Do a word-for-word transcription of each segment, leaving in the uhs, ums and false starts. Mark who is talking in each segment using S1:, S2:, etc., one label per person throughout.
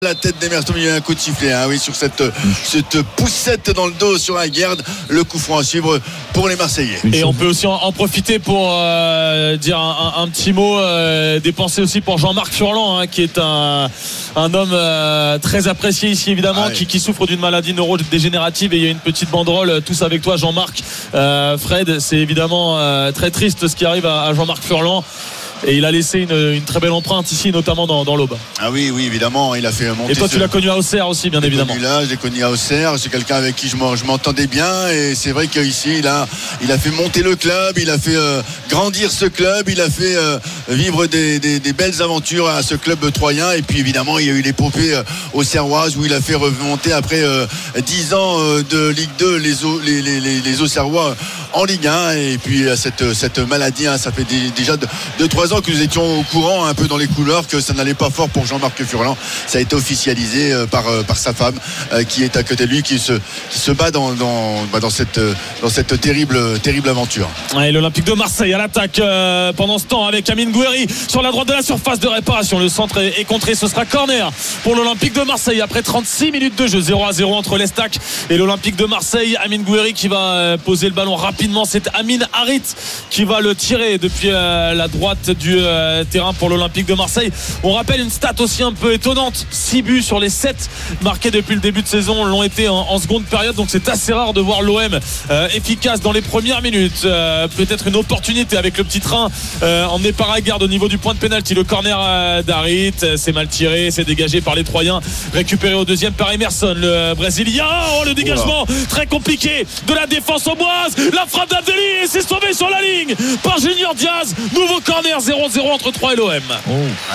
S1: La tête d'Emerson, il y a eu un coup de sifflet, hein, oui, sur cette, cette poussette dans le dos sur Aguerd. Le coup franc à suivre pour les Marseillais.
S2: Et on peut aussi en, en profiter pour euh, dire un, un, un petit mot, euh, des pensées aussi pour Jean-Marc Furlan, hein, qui est un, un homme euh, très apprécié ici évidemment, ah ouais. qui, qui souffre d'une maladie neurodégénérative, et il y a une petite banderole, tous avec toi Jean-Marc. euh, Fred, c'est évidemment euh, très triste ce qui arrive à, à Jean-Marc Furlan. Et il a laissé une, une très belle empreinte ici, notamment dans, dans l'Aube.
S1: Ah oui, oui, évidemment. Il a fait monter.
S2: Et toi, ce... tu l'as connu à Auxerre aussi, bien
S1: je
S2: évidemment.
S1: Connu là, je l'ai connu à Auxerre. C'est quelqu'un avec qui je m'entendais bien. Et c'est vrai qu'ici, il a, il a fait monter le club. Il a fait euh, grandir ce club. Il a fait euh, vivre des, des, des belles aventures à ce club troyen. Et puis, évidemment, il y a eu l'épopée euh, auxerroise où il a fait remonter après euh, dix ans euh, de Ligue deux les, les, les, les, les Auxerrois en Ligue un. Et puis, cette, cette maladie, hein, ça fait déjà deux trois ans que nous étions au courant un peu dans les couloirs que ça n'allait pas fort pour Jean-Marc Furlan. Ça a été officialisé euh, par, euh, par sa femme euh, qui est à côté de lui, qui se, qui se bat dans, dans, bah, dans, cette, dans cette terrible, terrible aventure.
S2: Et l'Olympique de Marseille à l'attaque euh, pendant ce temps avec Amine Gouiri sur la droite de la surface de réparation. Le centre est, est contré, ce sera corner pour l'Olympique de Marseille après trente-six minutes de jeu. Zéro à zéro entre l'Estac et l'Olympique de Marseille. Amine Gouiri qui va poser le ballon rapidement. C'est Amine Harit qui va le tirer depuis euh, la droite du euh, terrain pour l'Olympique de Marseille. On rappelle une stat aussi un peu étonnante, six buts sur les sept marqués depuis le début de saison l'ont été en, en seconde période, donc c'est assez rare de voir l'O M euh, efficace dans les premières minutes. euh, peut-être une opportunité avec le petit train euh, emmené par Aguerd au niveau du point de pénalty. Le corner euh, d'Harit, euh, c'est mal tiré, c'est dégagé par les Troyens, récupéré au deuxième par Emerson, le Brésilien. Oh, le dégagement Oula. Très compliqué de la défense auboise, la frappe d'Abdelli et c'est sauvé sur la ligne par Junior Diaz. Nouveau corner, zéro zéro entre Troyes et l'O M.
S1: Oh.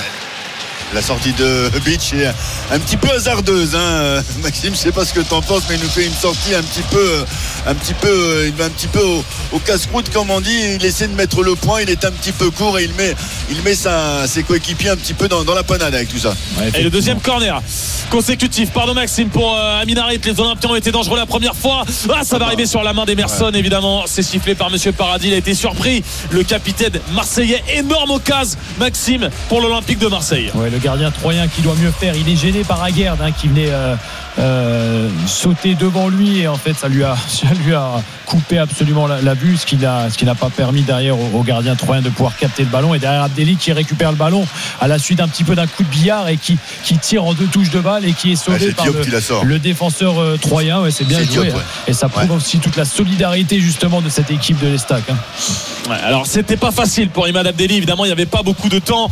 S1: La sortie de Beach est un petit peu hasardeuse, hein. Maxime, je sais pas ce que t'en penses, mais il nous fait une sortie un petit peu, un petit peu, il va un petit peu au, au casse-croûte, comme on dit. Il essaie de mettre le point, il est un petit peu court et il met, il met sa, ses coéquipiers un petit peu dans, dans la panade avec tout ça.
S2: Ouais, et le deuxième corner consécutif, pardon Maxime, pour euh, Amine Harit. Les Olympiens ont été dangereux la première fois. Ah, ça va arriver sur la main d'Emerson, ouais. Évidemment. C'est sifflé par Monsieur Paradis. Il a été surpris. Le capitaine marseillais, énorme occasion, Maxime, pour l'Olympique de Marseille.
S3: Ouais, le gardien troyen qui doit mieux faire. Il est gêné par Aguerd, hein, qui venait euh, euh, sauter devant lui, et en fait ça lui a, ça lui a coupé absolument la, la vue, ce qui n'a, ce qui n'a pas permis derrière au, au gardien troyen de pouvoir capter le ballon. Et derrière Abdelli qui récupère le ballon à la suite un petit peu d'un coup de billard et qui, qui tire en deux touches de balle et qui est sauvé
S1: ah,
S3: par le, le défenseur euh, troyen. Ouais, c'est bien c'est joué, Diop, ouais. Et ça prouve ouais. aussi toute la solidarité justement de cette équipe de l'Estac, hein.
S2: Ouais, alors c'était pas facile pour Imad Abdelli, évidemment il n'y avait pas beaucoup de temps,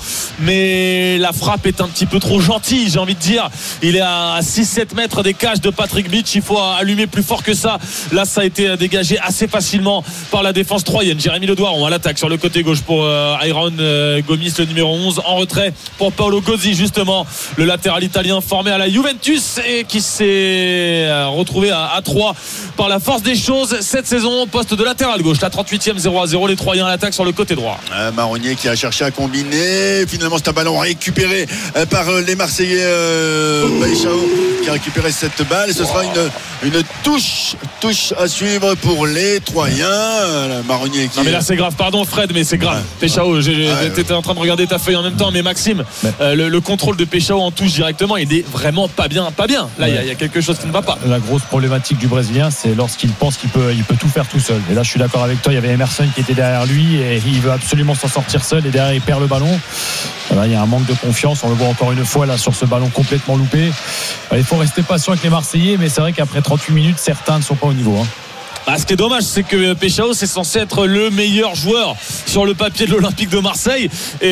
S2: mais la frappe est un petit peu trop gentille, j'ai envie de dire. Il est à six sept mètres des cages de Patrick Beach, il faut allumer plus fort que ça. Là ça a été dégagé assez facilement par la défense troyenne. Jérémy Ledoiron à l'attaque sur le côté gauche pour euh, Iron euh, Gomis, le numéro onze, en retrait pour Paolo Gozzi, justement le latéral italien formé à la Juventus et qui s'est euh, retrouvé à, à trois par la force des choses cette saison au poste de latéral gauche. La trente-huitième, zéro à zéro, les Troyens à l'attaque sur le côté droit.
S1: euh, Marronnier qui a cherché à combiner, finalement c'est un ballon récupéré euh, par euh, les Marseillais. euh, Baïchao qui a récupéré cette balle et ce wow. sera une, une touche touche à suivre pour les Troyens. euh, Marronnier qui
S2: non mais là c'est grave, pardon Fred, mais c'est grave. ouais. Péchao, j'ai, ouais, t'étais ouais. en train de regarder ta feuille en même temps, mais Maxime, ouais. euh, le, le contrôle de Péchao en touche directement, il est vraiment pas bien, pas bien. Là il ouais. y, y a quelque chose qui ne va pas.
S3: La grosse problématique du Brésilien, c'est lorsqu'il pense qu'il peut, il peut tout faire tout seul. Et là je suis d'accord avec toi, il y avait Emerson qui était derrière lui et il veut absolument s'en sortir seul et derrière il perd le ballon. Là, il y a un manque de confiance, on le voit encore une fois là sur ce ballon complètement loupé. Il faut rester patient avec les Marseillais, mais c'est vrai qu'après trente-huit minutes certains ne sont pas au niveau, hein.
S2: Ah, ce qui est dommage, c'est que Péchao c'est censé être le meilleur joueur sur le papier de l'Olympique de Marseille,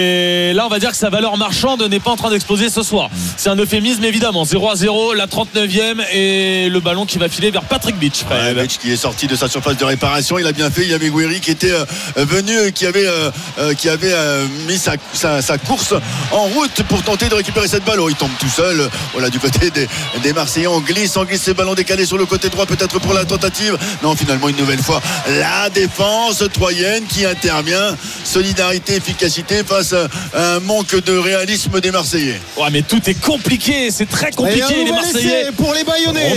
S2: et là on va dire que sa valeur marchande n'est pas en train d'exploser ce soir. C'est un euphémisme évidemment. Zéro à zéro, la trente-neuvième, et le ballon qui va filer vers Patrick Beach.
S1: Ouais, Beach qui est sorti de sa surface de réparation, il a bien fait. Il y avait Gouiri qui était euh, venu, qui avait, euh, qui avait euh, mis sa, sa, sa course en route pour tenter de récupérer cette balle. Oh, il tombe tout seul. Voilà, du côté des, des Marseillais, on glisse, on glisse ces ballons décalés sur le côté droit, peut-être pour la tentative. Non, finalement une nouvelle fois la défense troyenne qui intervient. Solidarité, efficacité face à un manque de réalisme des Marseillais.
S2: Ouais, mais tout est compliqué, c'est très compliqué les Marseillais.
S4: Pour les Bayonnais.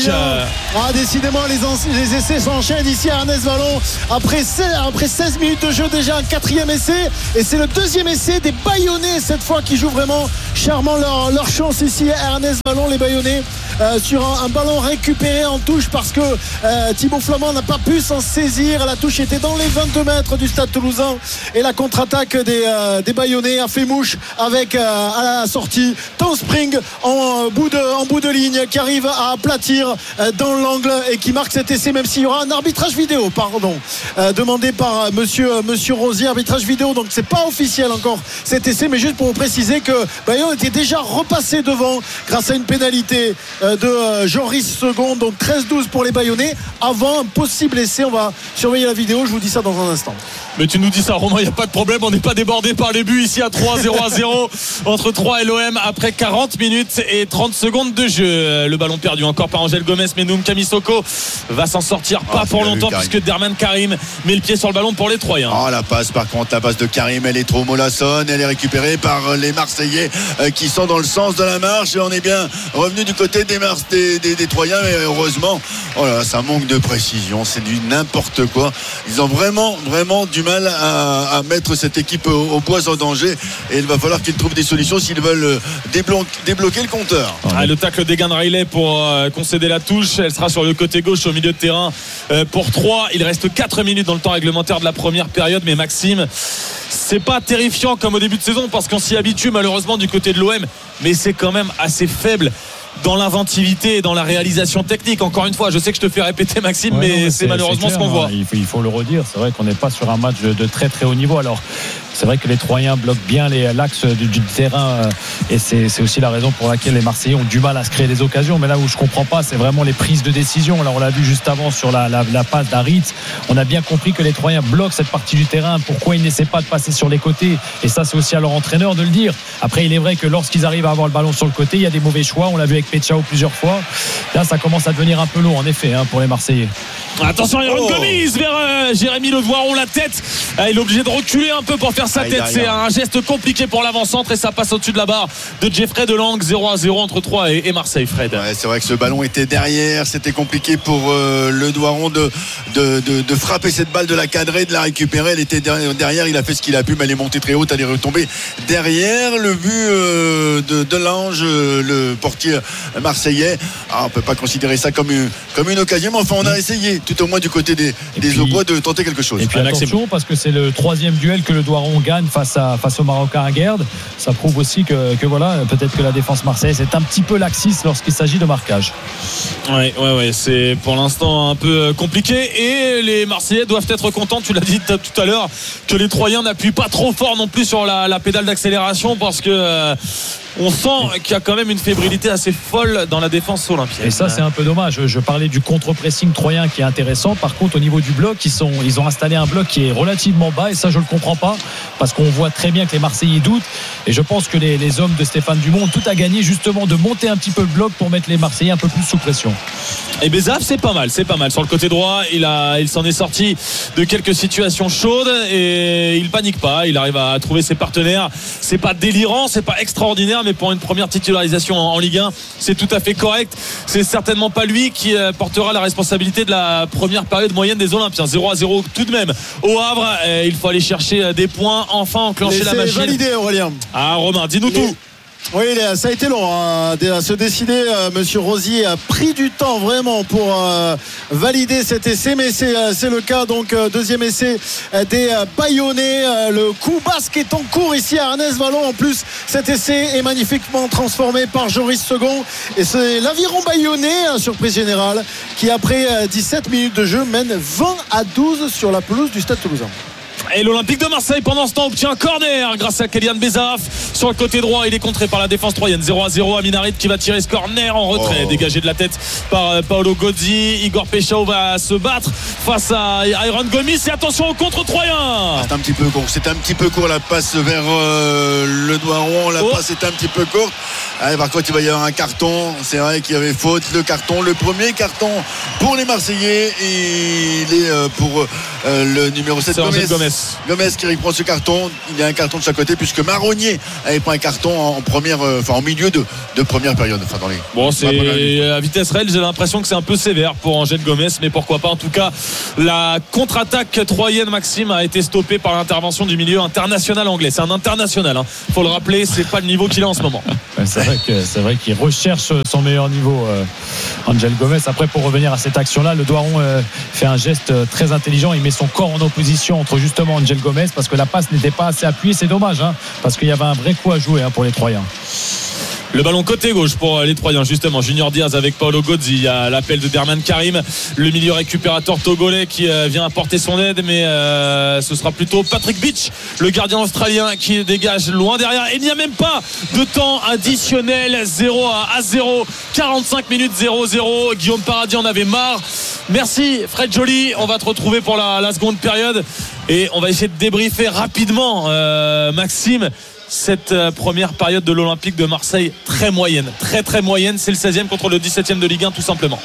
S4: Ah, décidément, les, les essais s'enchaînent ici à Ernest Vallon. Après seize, après seize minutes de jeu, déjà un quatrième essai. Et c'est le deuxième essai des Bayonnais cette fois qui jouent vraiment charmant leur, leur chance ici à Ernest Vallon, les Bayonnais. Euh, sur un, un ballon récupéré en touche parce que euh, Thibaut Flamand n'a pas pu s'en saisir. La touche était dans les vingt-deux mètres du Stade Toulousain et la contre-attaque des, euh, des Bayonnais a fait mouche avec euh, à la sortie Tom Spring en, bout de, en bout de ligne qui arrive à aplatir euh, dans l'angle et qui marque cet essai, même s'il y aura un arbitrage vidéo pardon euh, demandé par euh, monsieur, euh, monsieur Rosier, arbitrage vidéo, donc c'est pas officiel encore cet essai, mais juste pour vous préciser que Bayonne était déjà repassé devant grâce à une pénalité de Joris Second, donc treize douze pour les Bayonnais avant un possible essai. On va surveiller la vidéo, je vous dis ça dans un instant.
S2: Mais tu nous dis ça, Romain, il n'y a pas de problème, on n'est pas débordé par les buts ici à trois zéro à zéro entre Troyes et l'O M après quarante minutes et trente secondes de jeu. Le ballon perdu encore par Angel Gomez, mais Noum Kamisoko va s'en sortir pas oh, pour longtemps puisque Derman Karim met le pied sur le ballon pour les Troyens.
S1: Oh, la passe par contre, la passe de Karim, elle est trop mollassonne, elle est récupérée par les Marseillais euh, qui sont dans le sens de la marche et on est bien revenu du côté des, Mar- des, des, des Troyens, mais heureusement, oh là, ça manque de précision, c'est du n'importe quoi. Ils ont vraiment, vraiment du mal à, à mettre cette équipe au, au poids en danger et il va falloir qu'ils trouvent des solutions s'ils veulent déblo- débloquer le compteur.
S2: Ah, le tacle d'Egan Riley pour euh, concéder la touche, elle sera sur le côté gauche au milieu de terrain euh, pour Troyes. Il reste quatre minutes dans le temps réglementaire de la première période, mais Maxime, c'est pas terrifiant comme au début de saison parce qu'on s'y habitue malheureusement du côté de l'O M, mais c'est quand même assez faible dans l'inventivité et dans la réalisation technique. Encore une fois, je sais que je te fais répéter Maxime, ouais, mais non, c'est, c'est malheureusement c'est clair, ce qu'on voit.
S3: Il faut, il faut le redire, c'est vrai qu'on n'est pas sur un match de, de très très haut niveau. Alors c'est vrai que les Troyens bloquent bien les, l'axe du, du terrain euh, et c'est, c'est aussi la raison pour laquelle les Marseillais ont du mal à se créer des occasions. Mais là où je comprends pas, c'est vraiment les prises de décision. Là on l'a vu juste avant sur la, la, la passe d'Aritz. On a bien compris que les Troyens bloquent cette partie du terrain. Pourquoi ils n'essaient pas de passer sur les côtés? Et ça c'est aussi à leur entraîneur de le dire. Après il est vrai que lorsqu'ils arrivent à avoir le ballon sur le côté, il y a des mauvais choix. On l'a vu avec Petchao plusieurs fois. Là ça commence à devenir un peu lourd en effet hein, pour les Marseillais.
S2: Attention, Aaron oh. Gomis vers euh, Jérémy Levoiron, la tête. Euh, il est obligé de reculer un peu pour faire sa aïe, tête. Aïe, aïe. C'est un geste compliqué pour l'avant-centre et ça passe au-dessus de la barre de Jeffrey Delang. zéro à zéro entre Troyes et, et Marseille, Fred.
S1: Ouais, c'est vrai que ce ballon était derrière. C'était compliqué pour euh, le Doiron de, de, de, de frapper cette balle, de la cadrer, de la récupérer. Elle était derrière. Il a fait ce qu'il a pu, mais elle est montée très haute. Elle est retombée derrière. Le but euh, de Delange, le portier marseillais. Ah, on ne peut pas considérer ça comme une, comme une occasion, mais enfin, on a essayé. Tout au moins du côté des, des Aubois de tenter quelque chose.
S3: Et puis attention parce que c'est le troisième duel que le Doiron gagne face, à, face au Marocain Aguerd. Ça prouve aussi que, que voilà, peut-être que la défense marseillaise est un petit peu laxiste lorsqu'il s'agit de marquage.
S2: Oui, ouais, ouais, c'est pour l'instant un peu compliqué et les Marseillais doivent être contents, tu l'as dit tout à l'heure, que les Troyens n'appuient pas trop fort non plus sur la, la pédale d'accélération parce que euh, on sent qu'il y a quand même une fébrilité assez folle dans la défense olympienne.
S3: Et ça c'est un peu dommage. Je parlais du contre-pressing troyen qui est intéressant. Par contre au niveau du bloc ils, sont, ils ont installé un bloc qui est relativement bas et ça je ne le comprends pas parce qu'on voit très bien que les Marseillais doutent et je pense que les, les hommes de Stéphane Dumont ont tout à gagner justement de monter un petit peu le bloc pour mettre les Marseillais un peu plus sous pression.
S2: Et Bézaf c'est pas mal, c'est pas mal. Sur le côté droit il, a, il s'en est sorti de quelques situations chaudes et il panique pas, il arrive à trouver ses partenaires. C'est pas délirant, c'est pas extraordinaire, mais pour une première titularisation en, en Ligue un c'est tout à fait correct. C'est certainement pas lui qui euh, portera la responsabilité de la première période moyenne des Olympiens. Zéro à zéro tout de même au Havre. euh, il faut aller chercher des points, enfin enclencher
S4: mais
S2: la machine.
S4: C'est validé Aurélien.
S2: Ah Romain, dis-nous Les... tout.
S4: Oui, ça a été long hein, à se décider. Euh, Monsieur Rosier a pris du temps vraiment pour euh, valider cet essai, mais c'est, euh, c'est le cas. Donc euh, deuxième essai euh, des euh, Bayonnais. Euh, le coup basque est en cours ici à Ernest Vallon. En plus, cet essai est magnifiquement transformé par Joris Second. Et c'est l'aviron bayonnais, hein, surprise générale, qui après euh, dix-sept minutes de jeu mène vingt à douze sur la pelouse du Stade Toulousain.
S2: Et l'Olympique de Marseille pendant ce temps obtient un corner grâce à Kélian Bezaaf sur le côté droit. Il est contré par la défense troyenne. zéro à zéro. Amin Harit qui va tirer ce corner en retrait, oh. dégagé de la tête par Paolo Gozzi. Igor Pechao va se battre face à Iron Gomis. Et attention au contre troyen.
S1: C'est un petit peu court. C'est un petit peu court la passe vers euh, le Doiron. La oh. passe est un petit peu courte. Allez, par contre, il va y avoir un carton. C'est vrai qu'il y avait faute. Le carton, le premier carton pour les Marseillais. Et il est euh, pour euh, le numéro sept, Gomez.
S2: Gomez.
S1: Gomez qui reprend ce carton. Il y a un carton de chaque côté puisque Marronnier avait pris un carton en première, euh, enfin en milieu de, de première période. Enfin dans les.
S2: Bon, c'est à vitesse réelle. J'ai l'impression que c'est un peu sévère pour Angel Gomez, mais pourquoi pas. En tout cas, la contre-attaque troyenne, Maxime, a été stoppée par l'intervention du milieu international anglais. C'est un international. Hein. Faut le rappeler, c'est pas le niveau qu'il a en ce moment.
S3: Ouais, c'est vrai que c'est vrai qu'il recherche son meilleur niveau, euh, Angel Gomez. Après, pour revenir à cette action-là, le Doiron euh, fait un geste très intelligent. Il met son corps en opposition entre justement Angel Gomez parce que la passe n'était pas assez appuyée. C'est dommage, hein, parce qu'il y avait un vrai coup à jouer hein, pour les Troyens.
S2: Le ballon côté gauche pour les Troyens, justement. Junior Diaz avec Paolo Gozzi. Il y a l'appel de Derman Karim, le milieu récupérateur togolais qui vient apporter son aide, mais euh, ce sera plutôt Patrick Beach, le gardien australien, qui dégage loin derrière. Et il n'y a même pas de temps additionnel. zéro à zéro, quarante-cinq minutes, zéro zéro. Guillaume Paradis en avait marre. Merci Fred Joly. On va te retrouver pour la, la seconde période et on va essayer de débriefer rapidement, euh, Maxime, cette première période de l'Olympique de Marseille. Très moyenne, très très moyenne. C'est le seizième contre le dix-septième de Ligue un, tout simplement.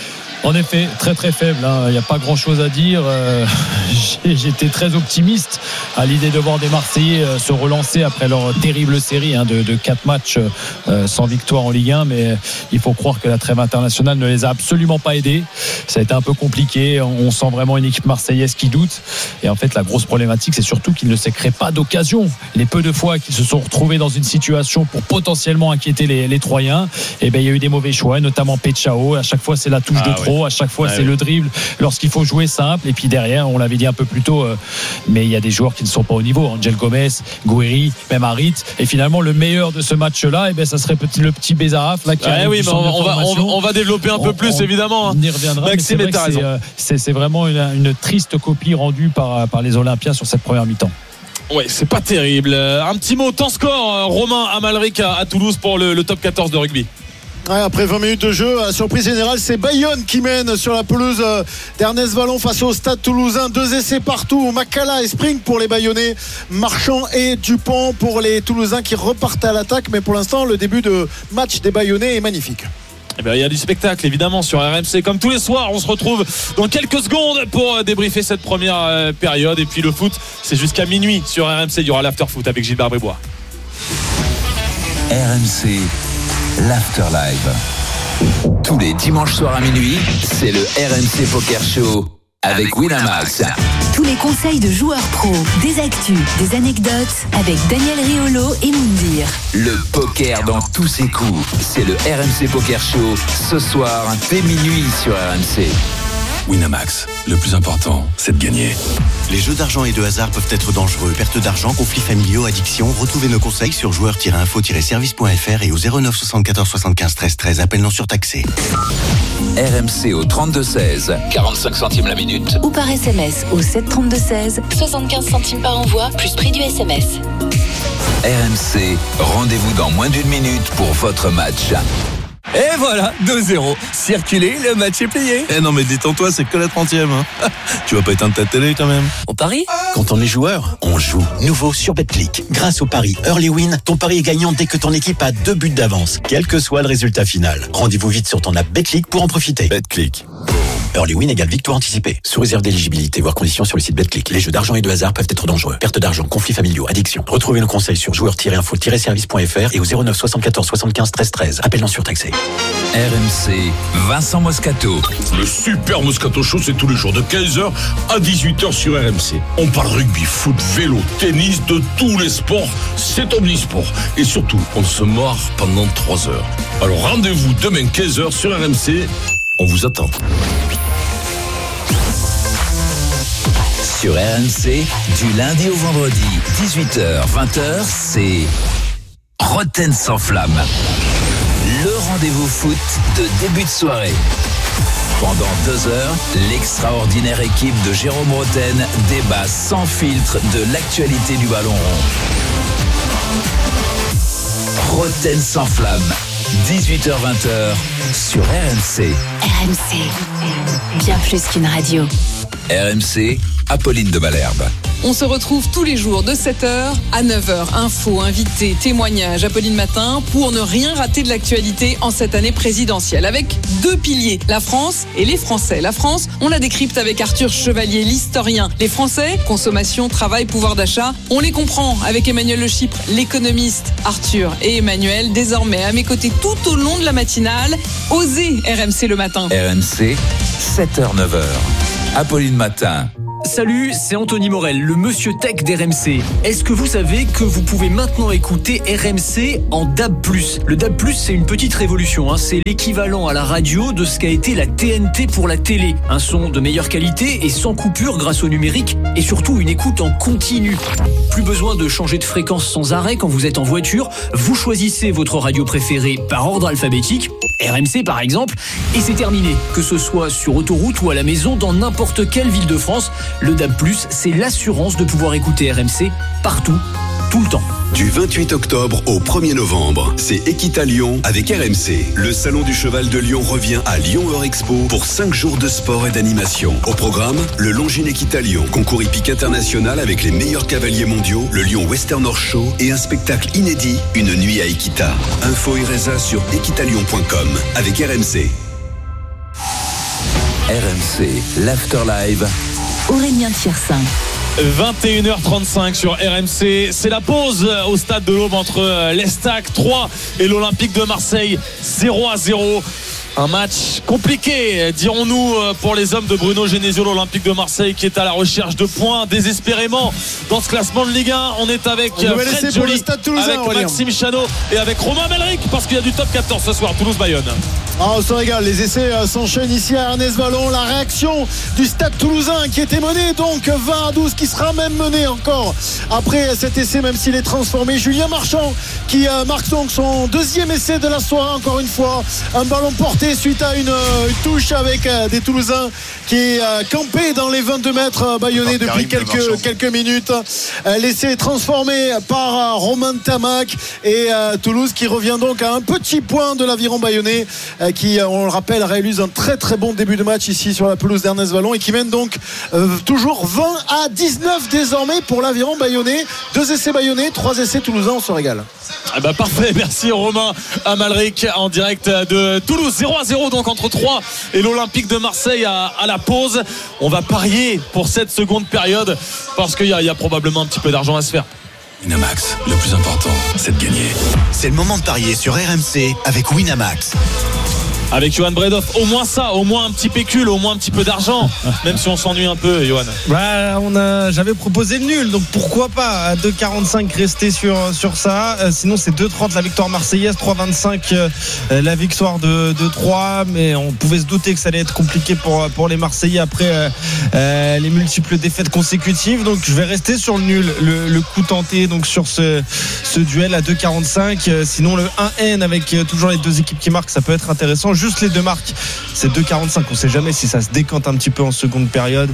S3: En effet, très très faible, hein. Il n'y a pas grand chose à dire. euh, J'étais très optimiste à l'idée de voir des Marseillais se relancer après leur terrible série hein, de, de quatre matchs euh, sans victoire en Ligue un, mais il faut croire que la trêve internationale ne les a absolument pas aidés. Ça a été un peu compliqué. On sent vraiment une équipe marseillaise qui doute, et en fait la grosse problématique, c'est surtout qu'il ne se crée pas d'occasion. Les peu de fois qu'ils se sont retrouvés dans une situation pour potentiellement inquiéter les, les Troyens, et ben il y a eu des mauvais choix, notamment Pechao. À chaque fois c'est la touche ah, de trop. À chaque fois, ah, c'est oui. le dribble lorsqu'il faut jouer simple. Et puis derrière, on l'avait dit un peu plus tôt, euh, mais il y a des joueurs qui ne sont pas au niveau. Angel Gomez, Gouiri, même Harit. Et finalement, le meilleur de ce match-là, eh ben, ça serait petit, le petit Bezaaf là, qui
S2: ah, oui, mais on, on, va, on, on va développer un on, peu plus, on, évidemment.
S3: On y reviendra. Maxime, c'est, c'est, euh, c'est, c'est vraiment une, une triste copie rendue par, par les Olympiens sur cette première mi-temps.
S2: Ouais, c'est pas terrible. Un petit mot, temps score, Romain Amalric à, à Toulouse pour le, le top quatorze de rugby.
S4: Ouais, après vingt minutes de jeu, à la surprise générale, c'est Bayonne qui mène sur la pelouse d'Ernest Vallon face au Stade Toulousain. Deux essais partout, Makala et Spring pour les Bayonnais, Marchand et Dupont pour les Toulousains qui repartent à l'attaque. Mais pour l'instant, le début de match des Bayonnais est magnifique.
S2: Eh bien, il y a du spectacle évidemment sur R M C comme tous les soirs. On se retrouve dans quelques secondes pour débriefer cette première période. Et puis le foot, c'est jusqu'à minuit sur R M C. Il y aura l'after foot avec Gilbert Bribois.
S5: R M C l'After Live. Tous les dimanches soirs à minuit, c'est le R M C Poker Show avec Winamax.
S6: Tous les conseils de joueurs pros, des actus, des anecdotes avec Daniel Riolo et Moundir.
S5: Le poker dans tous ses coups, c'est le R M C Poker Show ce soir dès minuit sur R M C.
S7: Winamax, le plus important, c'est de gagner.
S8: Les jeux d'argent et de hasard peuvent être dangereux. Perte d'argent, conflits familiaux, addiction. Retrouvez nos conseils sur joueurs tiret info tiret service point f r et au zéro neuf soixante-quatorze soixante-quinze treize treize. Appel non surtaxé.
S5: R M C au trente-deux seize, quarante-cinq centimes la minute.
S6: Ou par S M S au sept trente-deux seize, soixante-quinze centimes par envoi, plus prix du S M S.
S5: R M C, rendez-vous dans moins d'une minute pour votre match.
S9: Et voilà, deux zéro. Circulez, le match est plié.
S10: Eh non mais détends-toi, c'est que la trentième hein. Tu vas pas éteindre ta télé quand même.
S9: On parie ?
S8: Quand on est joueur, on joue. Nouveau sur Betclic. Grâce au pari Early Win, ton pari est gagnant dès que ton équipe a deux buts d'avance, quel que soit le résultat final. Rendez-vous vite sur ton app Betclic pour en profiter.
S10: Betclic.
S8: Early Win égale victoire anticipée. Sous réserve d'éligibilité, voire conditions sur le site Betclic. Les jeux d'argent et de hasard peuvent être dangereux. Perte d'argent, conflits familiaux, addiction. Retrouvez nos conseils sur joueurs tiret info tiret service point f r et au zéro neuf soixante-quatorze soixante-quinze treize treize. Appel non surtaxé.
S5: R M C, Vincent Moscato.
S11: Le super Moscato Show, c'est tous les jours de quinze heures à dix-huit heures sur R M C. On parle rugby, foot, vélo, tennis, de tous les sports. C'est omnisport. Et surtout, on se marre pendant trois heures. Alors rendez-vous demain quinze heures sur R M C. On vous attend.
S5: Sur R M C, du lundi au vendredi, dix-huit heures, vingt heures, c'est Rotten sans flamme. Le rendez-vous foot de début de soirée. Pendant deux heures, l'extraordinaire équipe de Jérôme Roten débat sans filtre de l'actualité du ballon rond. Roten sans flamme, dix-huit heures vingt sur R M C.
S6: R M C, bien plus qu'une radio.
S5: R M C, Apolline de Malherbe.
S12: On se retrouve tous les jours de sept heures à neuf heures. Infos, invités, témoignages, Apolline Matin, pour ne rien rater de l'actualité en cette année présidentielle. Avec deux piliers, la France et les Français. La France, on la décrypte avec Arthur Chevalier, l'historien. Les Français, consommation, travail, pouvoir d'achat, on les comprend avec Emmanuel Le Chypre, l'économiste. Arthur et Emmanuel, désormais à mes côtés tout au long de la matinale. Osez R M C le matin.
S5: R M C, sept heures neuf heures. Apolline Matin.
S9: Salut, c'est Anthony Morel, le monsieur tech d'R M C. Est-ce que vous savez que vous pouvez maintenant écouter R M C en D A B plus? Le D A B plus, c'est une petite révolution, hein. C'est l'équivalent à la radio de ce qu'a été la T N T pour la télé. Un son de meilleure qualité et sans coupure grâce au numérique et surtout une écoute en continu. Plus besoin de changer de fréquence sans arrêt quand vous êtes en voiture. Vous choisissez votre radio préférée par ordre alphabétique, R M C par exemple, et c'est terminé. Que ce soit sur autoroute ou à la maison, dans n'importe quelle ville de France, le D A B plus, c'est l'assurance de pouvoir écouter R M C partout, tout le temps.
S13: Du vingt-huit octobre au premier novembre, c'est Equita Lyon avec R M C. Le salon du cheval de Lyon revient à Lyon Eurexpo pour cinq jours de sport et d'animation. Au programme, le Longines Equita Lyon, concours hippique international avec les meilleurs cavaliers mondiaux, le Lyon Western Horse Show et un spectacle inédit, une nuit à Equita. Info et résa sur equitalyon point com avec R M C.
S5: R M C, l'After Live.
S6: Aurélien Tiersin.
S2: vingt et une heures trente-cinq sur R M C. C'est la pause au stade de l'Aube entre l'Estac trois et l'Olympique de Marseille. zéro à zéro. Un match compliqué, dirons-nous, pour les hommes de Bruno Genesio, l'Olympique de Marseille qui est à la recherche de points désespérément dans ce classement de Ligue un. On est avec Fred Joly, avec Maxime Chanot et avec Romain Melric parce qu'il y a du top quatorze ce soir, Toulouse-Bayonne.
S4: Ah, on se régale, les essais euh, s'enchaînent ici à Ernest Vallon. La réaction du Stade Toulousain qui était mené donc vingt à douze, qui sera même mené encore après cet essai, même s'il est transformé. Julien Marchand qui euh, marque donc son deuxième essai de la soirée, encore une fois. Un ballon porté suite à une, euh, une touche avec euh, des Toulousains qui euh, campaient dans les vingt-deux mètres euh, bayonnais oh, depuis quelques, quelques minutes. Euh, l'essai est transformé par euh, Romain Tamac et euh, Toulouse qui revient donc à un petit point de l'aviron bayonnais, euh, qui, on le rappelle, réalise un très très bon début de match ici sur la pelouse d'Ernest Vallon et qui mène donc euh, toujours vingt à dix-neuf désormais pour l'aviron bayonnais. Deux essais bayonnais, trois essais toulousains, on se régale.
S2: Ah bah parfait, merci Romain Amalric en direct de Toulouse. Zéro à zéro donc entre trois et l'Olympique de Marseille à, à la pause. On va parier pour cette seconde période parce qu'il y, y a probablement un petit peu d'argent à se faire.
S7: Winamax, le plus important, c'est de gagner.
S14: C'est le moment de parier sur R M C avec Winamax.
S2: Avec Johan Bredoff, au moins ça, au moins un petit pécule, au moins un petit peu d'argent, même si on s'ennuie un peu, Johan.
S15: Bah, on a, j'avais proposé le nul, donc pourquoi pas à deux quarante-cinq rester sur, sur ça. Euh, sinon, c'est deux trente la victoire marseillaise, trois vingt-cinq euh, la victoire de, de Troyes, mais on pouvait se douter que ça allait être compliqué pour, pour les Marseillais après euh, euh, les multiples défaites consécutives. Donc, je vais rester sur le nul, le, le coup tenté donc sur ce, ce duel à deux quarante-cinq. Euh, sinon, le un N avec euh, toujours les deux équipes qui marquent, ça peut être intéressant. Juste les deux marques, c'est deux quarante-cinq. On ne sait jamais si ça se décante un petit peu en seconde période.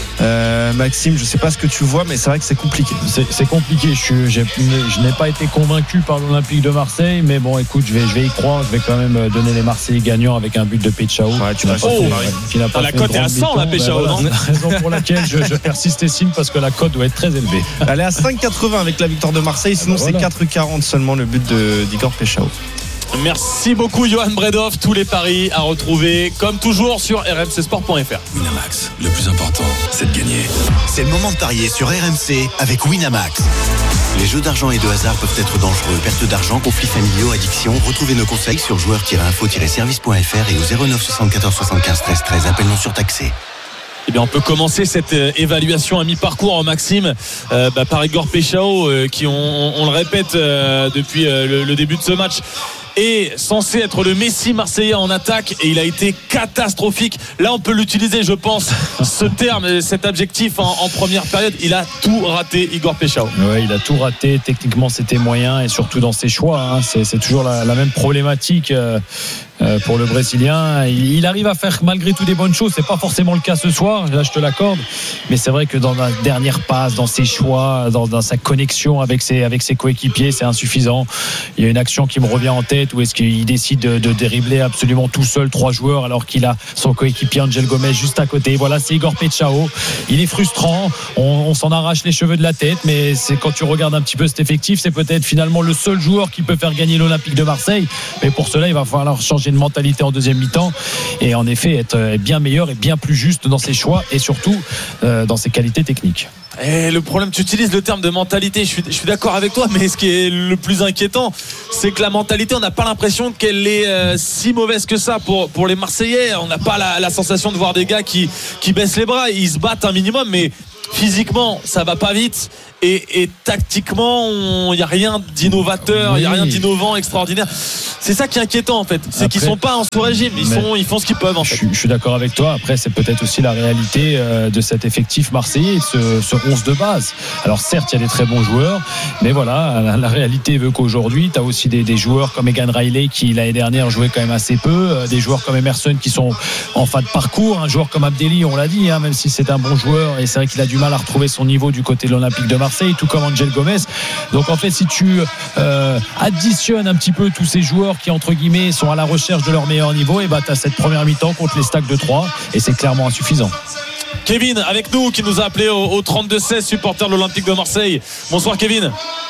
S15: euh, Maxime, je ne sais pas ce que tu vois, mais c'est vrai que c'est compliqué.
S3: C'est, c'est compliqué. Je, suis, j'ai, je n'ai pas été convaincu par l'Olympique de Marseille, mais bon, écoute, je vais, je vais y croire. Je vais quand même donner les Marseillais gagnants avec un but de Péchao.
S15: Ouais, tu vas
S2: oh, qui n'a pas la cote est à cent, la Péchao.
S3: Ben voilà, raison pour laquelle je, je persiste et signe parce que la cote doit être très élevée.
S15: Elle est à cinq quatre-vingts avec la victoire de Marseille. Sinon, ben voilà. C'est quatre quarante seulement le but de, d'Igor Péchao.
S2: Merci beaucoup Johan Bredoff. Tous les paris à retrouver comme toujours sur r m c sport point f r.
S7: Winamax, le plus important, c'est de gagner.
S14: C'est le moment de parier sur R M C avec Winamax. Les jeux d'argent et de hasard peuvent être dangereux. Perte d'argent, conflits familiaux, addiction. Retrouvez nos conseils sur joueurs tiret info tiret service point f r et au zéro neuf soixante-quatorze soixante-quinze treize treize. Appel non surtaxé.
S2: Eh bien, on peut commencer cette euh, évaluation à mi-parcours, Maxime, euh, bah, par Igor Péchao, euh, qui, on, on, on le répète euh, depuis euh, le, le début de ce match, est censé être le Messi marseillais en attaque et il a été catastrophique. Là, on peut l'utiliser, je pense, ce terme, cet adjectif en, en première période. Il a tout raté, Igor Péchao.
S3: Oui, il a tout raté. Techniquement, c'était moyen et surtout dans ses choix. Hein. C'est, c'est toujours la, la même problématique. Euh, euh, pour le Brésilien. Il, il arrive à faire malgré tout des bonnes choses. C'est pas forcément le cas ce soir, là je te l'accorde, mais c'est vrai que dans la dernière passe, dans ses choix, dans, dans sa connexion avec ses, avec ses coéquipiers, c'est insuffisant. Il y a une action qui me revient en tête où est-ce qu'il décide de, de déribler absolument tout seul trois joueurs alors qu'il a son coéquipier Angel Gomez juste à côté. Voilà, c'est Igor Pechao. Il est frustrant, on, on s'en arrache les cheveux de la tête, mais c'est quand tu regardes un petit peu cet effectif, c'est peut-être finalement le seul joueur qui peut faire gagner l'Olympique de Marseille. Mais pour cela, il va falloir changer de mentalité en deuxième mi-temps et en effet être bien meilleur et bien plus juste dans ses choix et surtout euh, dans ses qualités techniques.
S2: Et le problème, tu utilises le terme de mentalité, je suis, je suis d'accord avec toi, mais ce qui est le plus inquiétant, c'est que la mentalité, on n'a pas l'impression qu'elle est euh, si mauvaise que ça pour, pour les Marseillais. On n'a pas la, la sensation de voir des gars qui, qui baissent les bras, ils se battent un minimum, mais physiquement, ça va pas vite. Et, et tactiquement, il n'y a rien d'innovateur, il oui. n'y a rien d'innovant, extraordinaire. C'est ça qui est inquiétant en fait. C'est Après, qu'ils ne sont pas en sous-régime, ils, sont, ils font ce qu'ils peuvent en fait.
S3: Je, je suis d'accord avec toi. Après, c'est peut-être aussi la réalité euh, de cet effectif marseillais, ce, ce onze de base. Alors certes, il y a des très bons joueurs, mais voilà, la, la réalité veut qu'aujourd'hui, tu as aussi des, des joueurs comme Egan Riley qui l'année dernière jouait quand même assez peu, euh, des joueurs comme Emerson qui sont en fin de parcours, un joueur comme Abdelli, on l'a dit, hein, même si c'est un bon joueur, et c'est vrai qu'il a du mal à retrouver son niveau du côté de l'Olympique de Marseille, tout comme Angel Gomez. Donc en fait, si tu euh, additionnes un petit peu tous ces joueurs qui entre guillemets sont à la recherche de leur meilleur niveau, et bah tu as cette première mi-temps contre les Stacks de trois et c'est clairement insuffisant.
S2: Kevin avec nous qui nous a appelé au, au trente-deux seize, supporter de l'Olympique de Marseille. Bonsoir Kevin.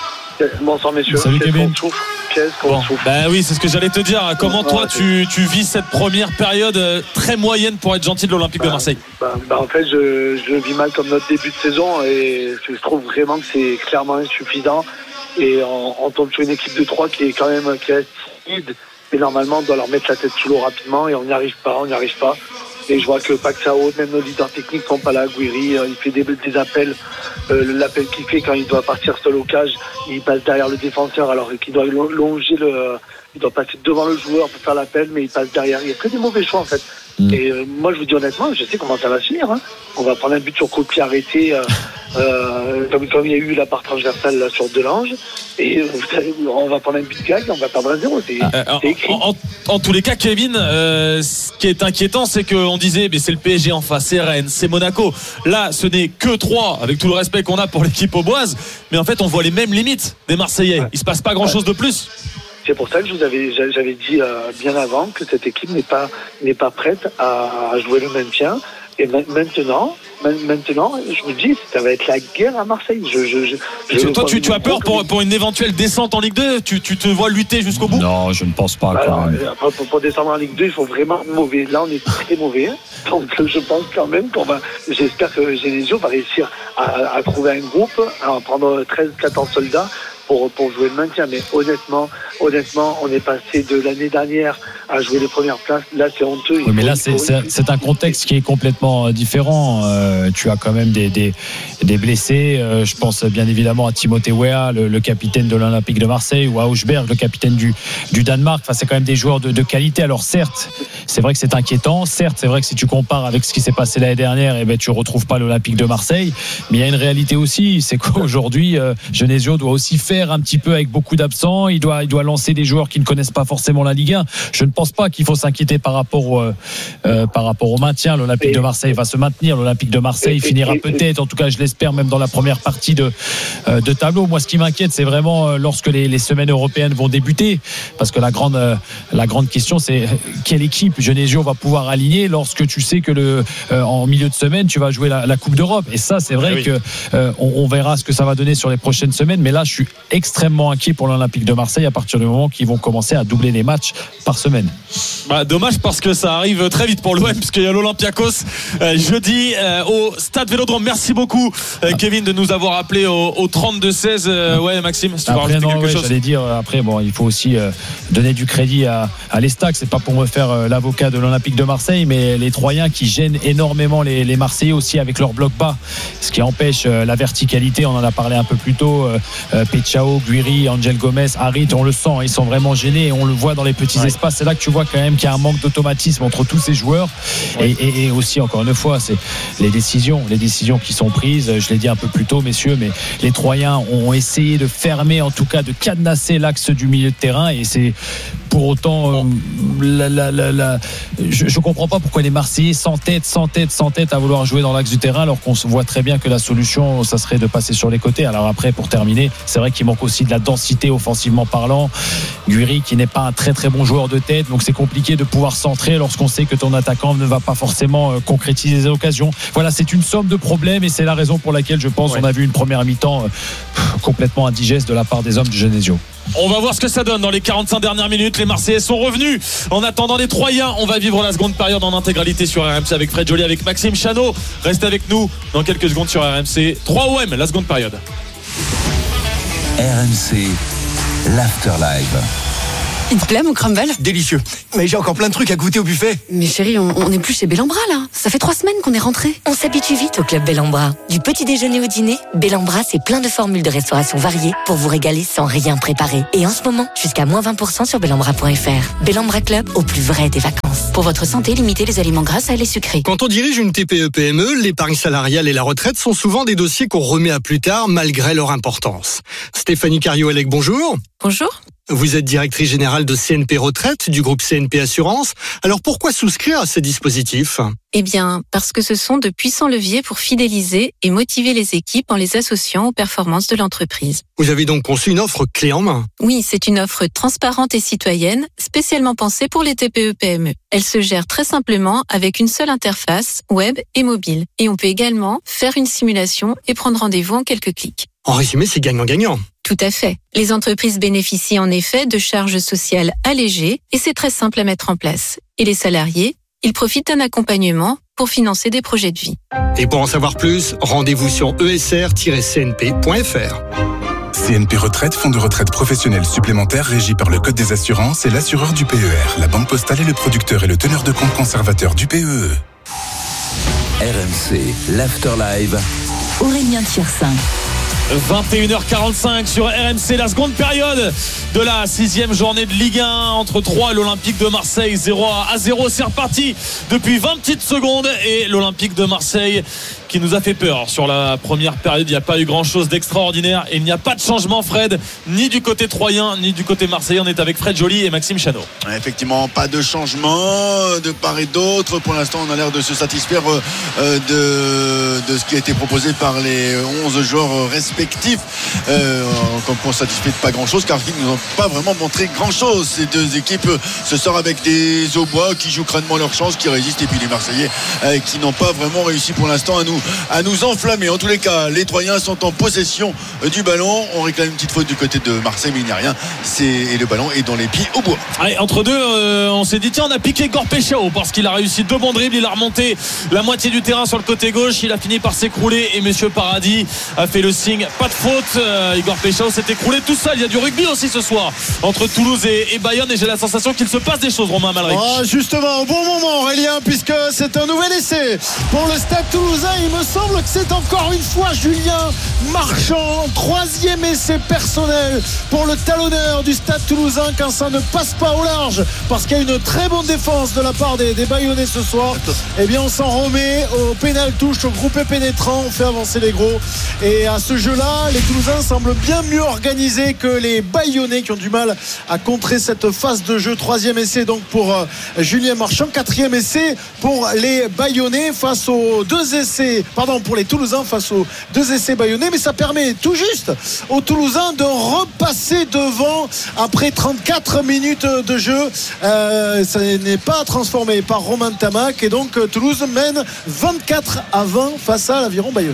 S16: Bonsoir messieurs.
S3: Salut
S16: Qu'est-ce
S3: Kevin.
S16: qu'on Qu'est-ce qu'on
S2: bon, bah oui, c'est ce que j'allais te dire. Comment toi tu, tu vis cette première période très moyenne pour être gentil de l'Olympique
S16: bah,
S2: de Marseille?
S16: bah, bah, En fait, je, je vis mal comme notre début de saison et je trouve vraiment que c'est clairement insuffisant. Et on, on tombe sur une équipe de trois qui est quand même qui est timide. Et normalement, on doit leur mettre la tête sous l'eau rapidement et on n'y arrive pas, on n'y arrive pas. Et je vois que Paxao, même nos leaders techniques sont pas là. Guiri, il fait des, des appels. Euh, l'appel qu'il fait quand il doit partir seul au cage, il passe derrière le défenseur alors qu'il doit longer le, il doit passer devant le joueur pour faire l'appel, mais il passe derrière. Il y a que des mauvais choix en fait. Mmh. Et euh, moi je vous dis honnêtement, je sais comment ça va se finir. Hein. On va prendre un but sur coup de pied arrêté, euh, euh, comme, comme il y a eu la part transversale là, sur Delange. Et euh, vous savez, on va prendre un but de gag, on va perdre un zéro. C'est,
S2: euh, c'est écrit. En, en, en tous les cas, Kevin, euh, ce qui est inquiétant, c'est qu'on disait, mais c'est le P S G en face, c'est Rennes, c'est Monaco. Là, ce n'est que trois, avec tout le respect qu'on a pour l'équipe auboise. Mais en fait, on voit les mêmes limites des Marseillais. Ouais. Il se passe pas grand-chose ouais. de plus.
S16: C'est pour ça que je vous avais, j'avais dit euh, bien avant que cette équipe n'est pas, n'est pas prête à, à jouer le maintien. Et maintenant, maintenant, je me dis, ça va être la guerre à Marseille. Je, je, je, je
S2: toi, tu, tu as peur pour, pour une éventuelle descente en Ligue deux? tu, tu te vois lutter jusqu'au bout?
S3: Non, je ne pense pas.
S16: Alors, pour, pour descendre en Ligue deux, il faut vraiment être mauvais. Là, on est très mauvais. Donc, je pense quand même qu'on va. J'espère que Genesio va réussir à, à trouver un groupe, à prendre treize quatorze soldats. Pour, pour jouer le maintien, mais honnêtement, honnêtement, on est passé de l'année dernière à jouer les premières places. Là, c'est honteux.
S3: Oui, mais là, c'est, c'est, c'est un contexte qui est complètement différent. Euh, tu as quand même des, des, des blessés. Euh, je pense bien évidemment à Timothée Weah, le, le capitaine de l'Olympique de Marseille, ou à Augsberg, le capitaine du, du Danemark. Enfin, c'est quand même des joueurs de, de qualité. Alors, certes, c'est vrai que c'est inquiétant. Certes, c'est vrai que si tu compares avec ce qui s'est passé l'année dernière, eh ben, tu ne retrouves pas l'Olympique de Marseille. Mais il y a une réalité aussi, c'est qu'aujourd'hui, euh, Genesio doit aussi faire un petit peu avec beaucoup d'absents, il doit, il doit lancer des joueurs qui ne connaissent pas forcément la Ligue un. Je ne pense pas qu'il faut s'inquiéter par rapport au, euh, par rapport au maintien. L'Olympique de Marseille va se maintenir, l'Olympique de Marseille finira peut-être, en tout cas je l'espère, même dans la première partie de, euh, de tableau. Moi, ce qui m'inquiète, c'est vraiment euh, lorsque les, les semaines européennes vont débuter, parce que la grande, euh, la grande question, c'est quelle équipe Genesio va pouvoir aligner lorsque tu sais que le, euh, en milieu de semaine tu vas jouer la, la Coupe d'Europe. Et ça, c'est vrai ah oui. que euh, on, on verra ce que ça va donner sur les prochaines semaines, mais là je suis extrêmement inquiet pour l'Olympique de Marseille à partir du moment qu'ils vont commencer à doubler les matchs par semaine.
S2: Bah, dommage parce que ça arrive très vite pour l'O M puisqu'il y a l'Olympiakos euh, jeudi euh, au Stade Vélodrome. Merci beaucoup euh, Kevin de nous avoir appelé au, au trente-deux seize. Euh, ouais Maxime, si tu
S3: après,
S2: veux rajouter
S3: non,
S2: quelque
S3: ouais,
S2: chose.
S3: J'allais dire après bon, il faut aussi euh, donner du crédit à, à l'Estac. C'est pas pour me faire euh, l'avocat de l'Olympique de Marseille, mais les Troyens qui gênent énormément les, les Marseillais aussi avec leur bloc bas, ce qui empêche euh, la verticalité. On en a parlé un peu plus tôt. Euh, euh, Pechao, Guiri, Angel Gomez, Harit, on le sent, ils sont vraiment gênés et on le voit dans les petits ouais. espaces. C'est là que tu vois quand même qu'il y a un manque d'automatisme entre tous ces joueurs. Et, et, et aussi, encore une fois, c'est les décisions, les décisions qui sont prises. Je l'ai dit un peu plus tôt, messieurs, mais les Troyens ont essayé de fermer, en tout cas, de cadenasser l'axe du milieu de terrain. Et c'est pour autant, euh, la, la, la, la, je ne comprends pas pourquoi les Marseillais s'entêtent, s'entêtent, s'entêtent à vouloir jouer dans l'axe du terrain, alors qu'on se voit très bien que la solution, ça serait de passer sur les côtés. Alors après, pour terminer, c'est vrai qu'il manque aussi de la densité offensivement parlant. Guiri qui n'est pas un très très bon joueur de tête, donc c'est compliqué de pouvoir centrer lorsqu'on sait que ton attaquant ne va pas forcément concrétiser les occasions. Voilà, c'est une somme de problèmes et c'est la raison pour laquelle je pense ouais. on a vu une première mi-temps euh, complètement indigeste de la part des hommes du Genesio.
S2: On va voir ce que ça donne dans les quarante-cinq dernières minutes. Les Marseillais sont revenus. En attendant les Troyens, on va vivre la seconde période en intégralité sur R M C avec Fred Joly, avec Maxime Chanot. Restez avec nous dans quelques secondes sur R M C. trois O M, la seconde période.
S5: R M C, l'After Live.
S17: Il te plaît mon crumble?
S18: Délicieux. Mais j'ai encore plein de trucs à goûter au buffet.
S17: Mais chérie, on, on est plus chez Bellambra là. Ça fait trois semaines qu'on est rentrés.
S19: On s'habitue vite au club Bellambra. Du petit déjeuner au dîner, Bellambra c'est plein de formules de restauration variées pour vous régaler sans rien préparer. Et en ce moment, jusqu'à moins vingt pour cent sur bellambra point f r. Bellambra Club, au plus vrai des vacances.
S17: Pour votre santé, limitez les aliments gras et les sucrés.
S18: Quand on dirige une T P E P M E, l'épargne salariale et la retraite sont souvent des dossiers qu'on remet à plus tard malgré leur importance. Stéphanie Cario-Alec, bonjour.
S17: Bonjour.
S18: Vous êtes directrice générale de C N P Retraite du groupe C N P Assurance. Alors pourquoi souscrire à ces dispositifs ?
S17: Eh bien, parce que ce sont de puissants leviers pour fidéliser et motiver les équipes en les associant aux performances de l'entreprise.
S18: Vous avez donc conçu une offre clé en main ?
S17: Oui, c'est une offre transparente et citoyenne, spécialement pensée pour les T P E P M E. Elle se gère très simplement avec une seule interface, web et mobile. Et on peut également faire une simulation et prendre rendez-vous en quelques clics.
S18: En résumé, c'est gagnant-gagnant.
S17: Tout à fait. Les entreprises bénéficient en effet de charges sociales allégées et c'est très simple à mettre en place. Et les salariés, ils profitent d'un accompagnement pour financer des projets de vie.
S18: Et pour en savoir plus, rendez-vous sur e s r tiret c n p point f r.
S20: C N P Retraite, fonds de retraite professionnel supplémentaire régi par le Code des assurances et l'assureur du P E R. La Banque Postale est le producteur et le teneur de compte conservateur du P E E.
S5: R M C, l'After Live.
S6: Aurélien Tiersin.
S2: vingt et une heures quarante-cinq sur R M C, la seconde période de la sixième journée de Ligue un entre Troyes et l'Olympique de Marseille. Zéro à zéro, c'est reparti depuis vingt petites secondes et l'Olympique de Marseille qui nous a fait peur sur la première période. Il n'y a pas eu grand chose d'extraordinaire et il n'y a pas de changement, Fred, ni du côté troyen ni du côté marseillais. On est avec Fred Joly et Maxime Chanot.
S1: Effectivement, pas de changement de part et d'autre. Pour l'instant, on a l'air de se satisfaire de, de ce qui a été proposé par les onze joueurs respectifs. Euh, comme on ne satisfait de pas grand chose car ils nous ont pas vraiment montré grand chose. Ces deux équipes se sortent avec des Aubois qui jouent crânement leur chance, qui résistent, et puis les Marseillais euh, qui n'ont pas vraiment réussi pour l'instant à nous à nous enflammer. En tous les cas, les Troyens sont en possession du ballon. On réclame une petite faute du côté de Marseille, mais il n'y a rien. C'est... Et le ballon est dans les pieds au bois.
S2: Allez, entre deux, euh, on s'est dit tiens, on a piqué Gorpechao parce qu'il a réussi deux bons dribbles. Il a remonté la moitié du terrain sur le côté gauche. Il a fini par s'écrouler et Monsieur Paradis a fait le signe. Pas de faute. Euh, Igor Pechao s'est écroulé tout seul. Il y a du rugby aussi ce soir entre Toulouse et, et Bayonne et j'ai la sensation qu'il se passe des choses, Romain Amalric.
S4: Oh, justement, au bon moment, Aurélien, puisque c'est un nouvel essai pour le Stade Toulousain. Il me semble que c'est encore une fois Julien Marchand, troisième essai personnel pour le talonneur du Stade Toulousain quand ça ne passe pas au large parce qu'il y a une très bonne défense de la part des, des Bayonnais ce soir. Eh bien on s'en remet au pénal touche, au groupé pénétrant, on fait avancer les gros et à ce jeu-là les Toulousains semblent bien mieux organisés que les Bayonnais qui ont du mal à contrer cette phase de jeu. Troisième essai donc pour euh, Julien Marchand, quatrième essai pour les Bayonnais face aux deux essais pardon pour les Toulousains face aux deux essais bayonnais, mais ça permet tout juste aux Toulousains de repasser devant après trente-quatre minutes de jeu. Euh, ça n'est pas transformé par Romain Tamac et donc Toulouse mène vingt-quatre à vingt face à l'Aviron bayonnais.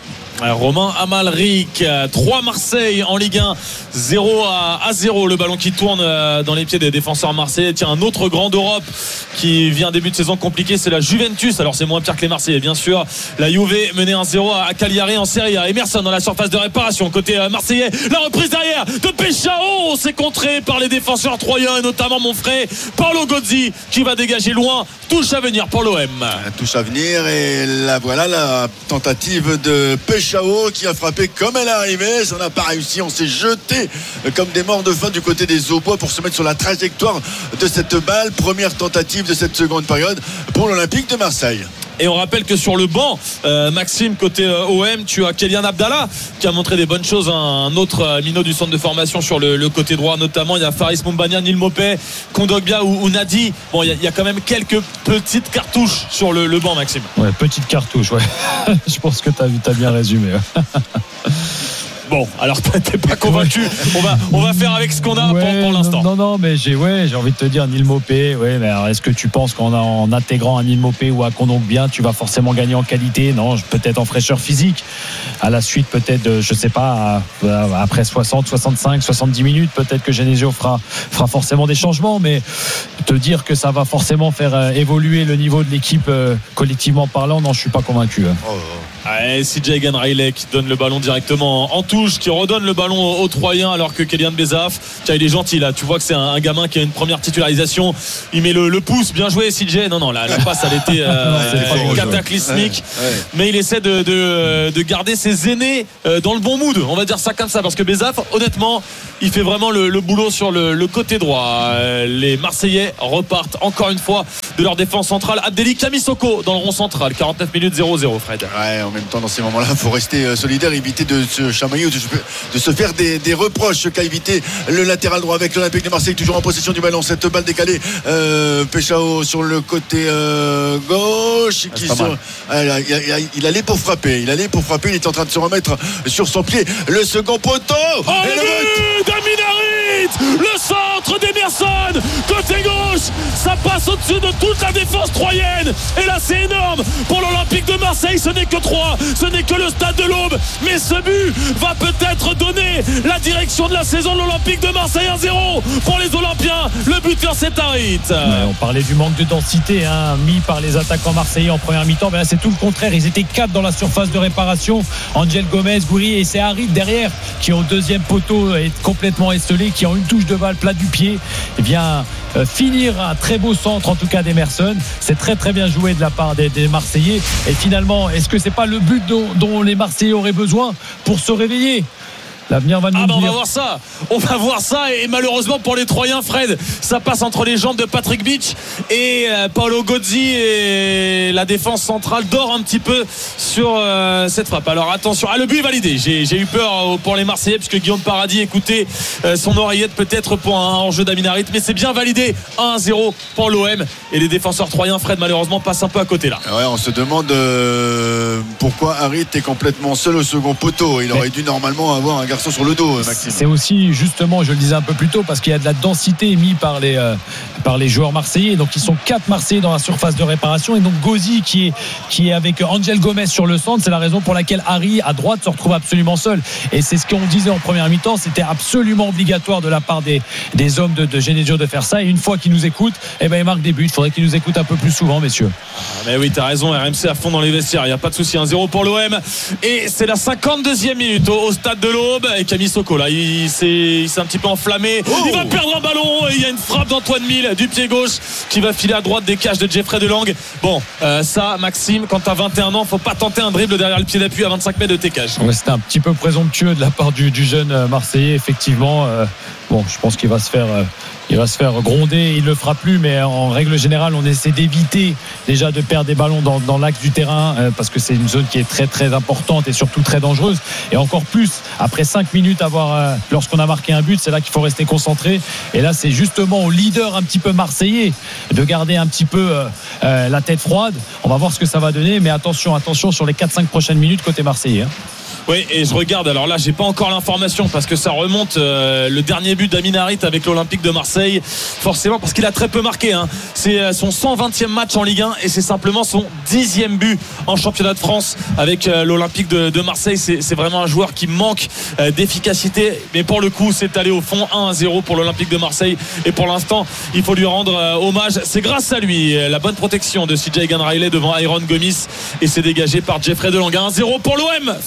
S2: Romain Amalric, trois Marseille en Ligue un, zéro à zéro. Le ballon qui tourne dans les pieds des défenseurs marseillais. Tiens, un autre grand d'Europe qui vient début de saison compliqué, c'est la Juventus. Alors c'est moins pire que les Marseillais bien sûr. La Juve menait un zéro à Cagliari en Serie A. Emerson dans la surface de réparation côté marseillais. La reprise derrière de Pechao, c'est contré par les défenseurs troyens et notamment mon frère Paolo Gozzi qui va dégager loin. Touche à venir pour l'O M.
S1: Touche à venir et là voilà la tentative de Pechao Péchao qui a frappé comme elle est arrivée. Ça n'a pas réussi. On s'est jeté comme des morts de faim du côté des Aubois pour se mettre sur la trajectoire de cette balle. Première tentative de cette seconde période pour l'Olympique de Marseille.
S2: Et on rappelle que sur le banc, euh, Maxime, côté euh, O M, tu as Kélian Abdallah qui a montré des bonnes choses. Un autre euh, minot du centre de formation sur le, le côté droit, notamment. Il y a Faris Moumbania, Nil Mopé, Kondogbia ou, ou Nadi. Bon, il y, a, il y a quand même quelques petites cartouches sur le, le banc, Maxime.
S3: Ouais, petites cartouches, ouais. Je pense que tu as, t'as bien résumé.
S2: Bon, alors t'es pas convaincu. On va, on va faire avec ce qu'on a ouais, pour, pour l'instant.
S3: Non, non, mais j'ai, ouais, j'ai envie de te dire Nil Mopé. Ouais, mais alors, est-ce que tu penses qu'en en intégrant un Nil Mopé ou un Kondogbia, tu vas forcément gagner en qualité? Non, peut-être en fraîcheur physique. À la suite, peut-être, je sais pas, après soixante, soixante-cinq, soixante-dix minutes, peut-être que Genesio fera, fera forcément des changements. Mais te dire que ça va forcément faire évoluer le niveau de l'équipe collectivement parlant, non, je suis pas convaincu. Hein.
S1: Oh, oh.
S2: Ouais, C J Ganraillet qui donne le ballon directement en touche, qui redonne le ballon aux Troyens, alors que Kélian Bezaf, tiens, il est gentil là, tu vois que c'est un, un gamin qui a une première titularisation, il met le, le pouce, bien joué C J. Non, non, la, la passe elle était euh, ouais, cataclysmique, ouais, ouais. Mais il essaie de, de, de garder ses aînés dans le bon mood, on va dire ça comme ça, parce que Bezaf, honnêtement, il fait vraiment le, le boulot sur le, le côté droit. Les Marseillais repartent encore une fois de leur défense centrale. Abdelli Kamisoko dans le rond central, quarante-neuf minutes zéro zéro, Fred.
S1: Ouais, en même temps, dans ces moments-là, il faut rester solidaire, éviter de se chamailler ou de, de se faire des, des reproches, ce qu'a évité le latéral droit avec l'Olympique de Marseille, toujours en possession du ballon. Cette balle décalée, euh, Péchao sur le côté euh, gauche. Qui sur, ah, il, il, il allait pour frapper, il allait pour frapper, il est en train de se remettre sur son pied. Le second poteau.
S2: Oh, et le but d'Aminarit, le centre d'Emerson, côté gauche, ça passe au-dessus de toute la défense troyenne. Et là, c'est énorme pour l'Olympique de Marseille. Ce n'est que trois, ce n'est que le stade de l'Aube, mais ce but va peut-être donner la direction de la saison de l'Olympique de Marseille. Un zéro pour les Olympiens. Le buteur, c'est Harit.
S3: Ouais, on parlait du manque de densité hein, mis par les attaquants marseillais en première mi-temps, mais là c'est tout le contraire. Ils étaient quatre dans la surface de réparation. Angel Gomez, Gouiri, et c'est Harit derrière qui au deuxième poteau est complètement esselé, qui en une touche de balle plat du pied et bien euh, finir un très beau centre en tout cas d'Emerson. C'est très très bien joué de la part des, des Marseillais. Et finalement, est-ce que c'est pas le but dont, dont les Marseillais auraient besoin pour se réveiller? L'avenir va nous
S2: ah bah
S3: dire.
S2: On va voir ça, on va voir ça et malheureusement pour les Troyens, Fred, ça passe entre les jambes de Patrick Beach et euh, Paolo Gozzi, et la défense centrale dort un petit peu sur euh, cette frappe. Alors attention, ah le but est validé. J'ai, j'ai eu peur pour les Marseillais puisque Guillaume Paradis écoutait euh, son oreillette peut-être pour un enjeu d'Aminarit, mais c'est bien validé. Un zéro pour l'O M et les défenseurs troyens, Fred, malheureusement passent un peu à côté là.
S1: Ouais, on se demande euh, pourquoi Harit est complètement seul au second poteau. Il aurait dû normalement avoir un garçon sur le dos, Maxime.
S3: C'est aussi justement, je le disais un peu plus tôt, parce qu'il y a de la densité mise par les, euh, par les joueurs marseillais. Donc ils sont quatre Marseillais dans la surface de réparation, et donc Gozzi qui est, qui est avec Angel Gomez sur le centre. C'est la raison pour laquelle Harry à droite se retrouve absolument seul, et c'est ce qu'on disait en première mi-temps. C'était absolument obligatoire de la part des, des hommes de, de Genesio de faire ça, et une fois qu'ils nous écoutent, eh ben, ils marquent des buts. Il faudrait qu'ils nous écoutent un peu plus souvent, messieurs.
S2: Ah mais oui, t'as raison, R M C à fond dans les vestiaires, il n'y a pas de souci. Un zéro pour l'O M, et c'est la cinquante-deuxième minute au, au stade de l'Aube. Et Camille Soko là, il s'est, il s'est un petit peu enflammé. Oh, il va perdre un ballon et il y a une frappe d'Antoine Mille du pied gauche qui va filer à droite des cages de Jeffrey Delang. Bon, euh, ça, Maxime, quand t'as vingt et un ans, faut pas tenter un dribble derrière le pied d'appui à vingt-cinq mètres de tes cages.
S3: Ouais, c'était un petit peu présomptueux de la part du, du jeune Marseillais, effectivement. Euh, bon, je pense qu'il va se faire. Euh, Il va se faire gronder, il ne le fera plus, mais en règle générale on essaie d'éviter déjà de perdre des ballons dans, dans l'axe du terrain, euh, parce que c'est une zone qui est très très importante et surtout très dangereuse, et encore plus après cinq minutes avoir, euh, lorsqu'on a marqué un but, c'est là qu'il faut rester concentré, et là c'est justement au leader un petit peu marseillais de garder un petit peu euh, euh, la tête froide. On va voir ce que ça va donner, mais attention, attention sur les quatre cinq prochaines minutes côté marseillais, hein.
S2: Oui, et je regarde, alors là j'ai pas encore l'information parce que ça remonte, euh, le dernier but d'Amin Harit avec l'Olympique de Marseille, forcément parce qu'il a très peu marqué, hein. C'est son cent vingtième match en Ligue un et c'est simplement son dixième but en championnat de France avec euh, l'Olympique de, de Marseille. c'est, c'est vraiment un joueur qui manque euh, d'efficacité, mais pour le coup c'est allé au fond. Un à zéro pour l'Olympique de Marseille, et pour l'instant il faut lui rendre euh, hommage. C'est grâce à lui, la bonne protection de C J Ganraillet devant Iron Gomis, et c'est dégagé par Jeffrey Delang. Un zéro pour l'O M, Fred.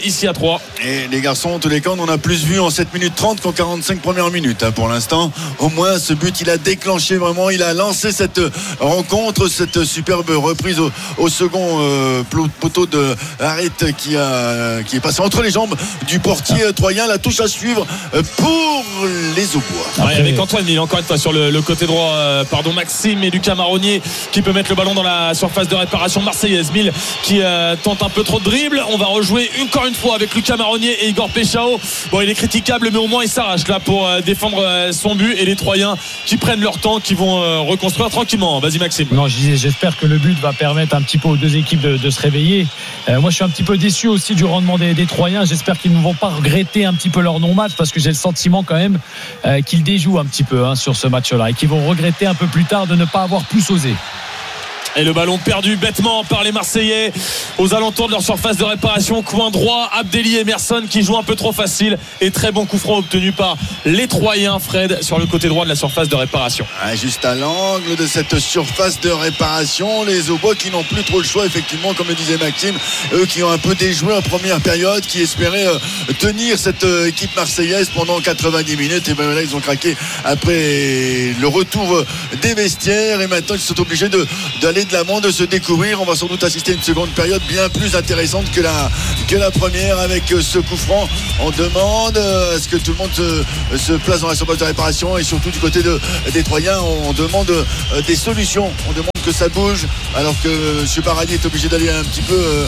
S2: ici à trois.
S1: Et les garçons, en tous les cas, on en a plus vu en sept minutes trente qu'en quarante-cinq premières minutes. Pour l'instant, au moins, ce but, il a déclenché vraiment, il a lancé cette rencontre, cette superbe reprise au, au second euh, poteau de Harit qui, a, qui est passé entre les jambes du portier troyen. La touche à suivre pour les Aubois.
S2: Ouais, avec Antoine Mille, encore une fois, sur le, le côté droit, euh, pardon, Maxime et Lucas Marronnier qui peut mettre le ballon dans la surface de réparation marseillaise. Mille qui euh, tente un peu trop de dribble. On va rejouer encore une fois avec Lucas Marronnier et Igor Péchao. Bon, il est critiquable, mais au moins il s'arrache là pour euh, défendre euh, son but. Et les Troyens qui prennent leur temps, qui vont euh, reconstruire tranquillement. Vas-y Maxime.
S3: Non, je disais, j'espère que le but va permettre un petit peu aux deux équipes de, de se réveiller. Euh, moi, je suis un petit peu déçu aussi du rendement des, des Troyens. J'espère qu'ils ne vont pas regretter un petit peu leur non-match, parce que j'ai le sentiment quand même euh, qu'ils déjouent un petit peu hein, sur ce match-là et qu'ils vont regretter un peu plus tard de ne pas avoir plus osé.
S2: Et le ballon perdu bêtement par les Marseillais aux alentours de leur surface de réparation. Coin droit, Abdelli Emerson qui joue un peu trop facile. Et très bon coup franc obtenu par les Troyens. Fred sur le côté droit de la surface de réparation.
S1: Ah, juste à l'angle de cette surface de réparation, les Aubois qui n'ont plus trop le choix, effectivement, comme le disait Maxime, eux qui ont un peu déjoué en première période, qui espéraient euh, tenir cette euh, équipe marseillaise pendant quatre-vingt-dix minutes. Et bien là, ils ont craqué après le retour des vestiaires. Et maintenant, ils sont obligés de, d'aller de l'amont, de se découvrir. On va sans doute assister à une seconde période bien plus intéressante que la, que la première avec ce coup franc. On demande à ce que tout le monde se, se place dans la surface de réparation, et surtout du côté de, des Troyens, on demande des solutions. On demande que ça bouge, alors que M. Paradis est obligé d'aller un petit peu euh,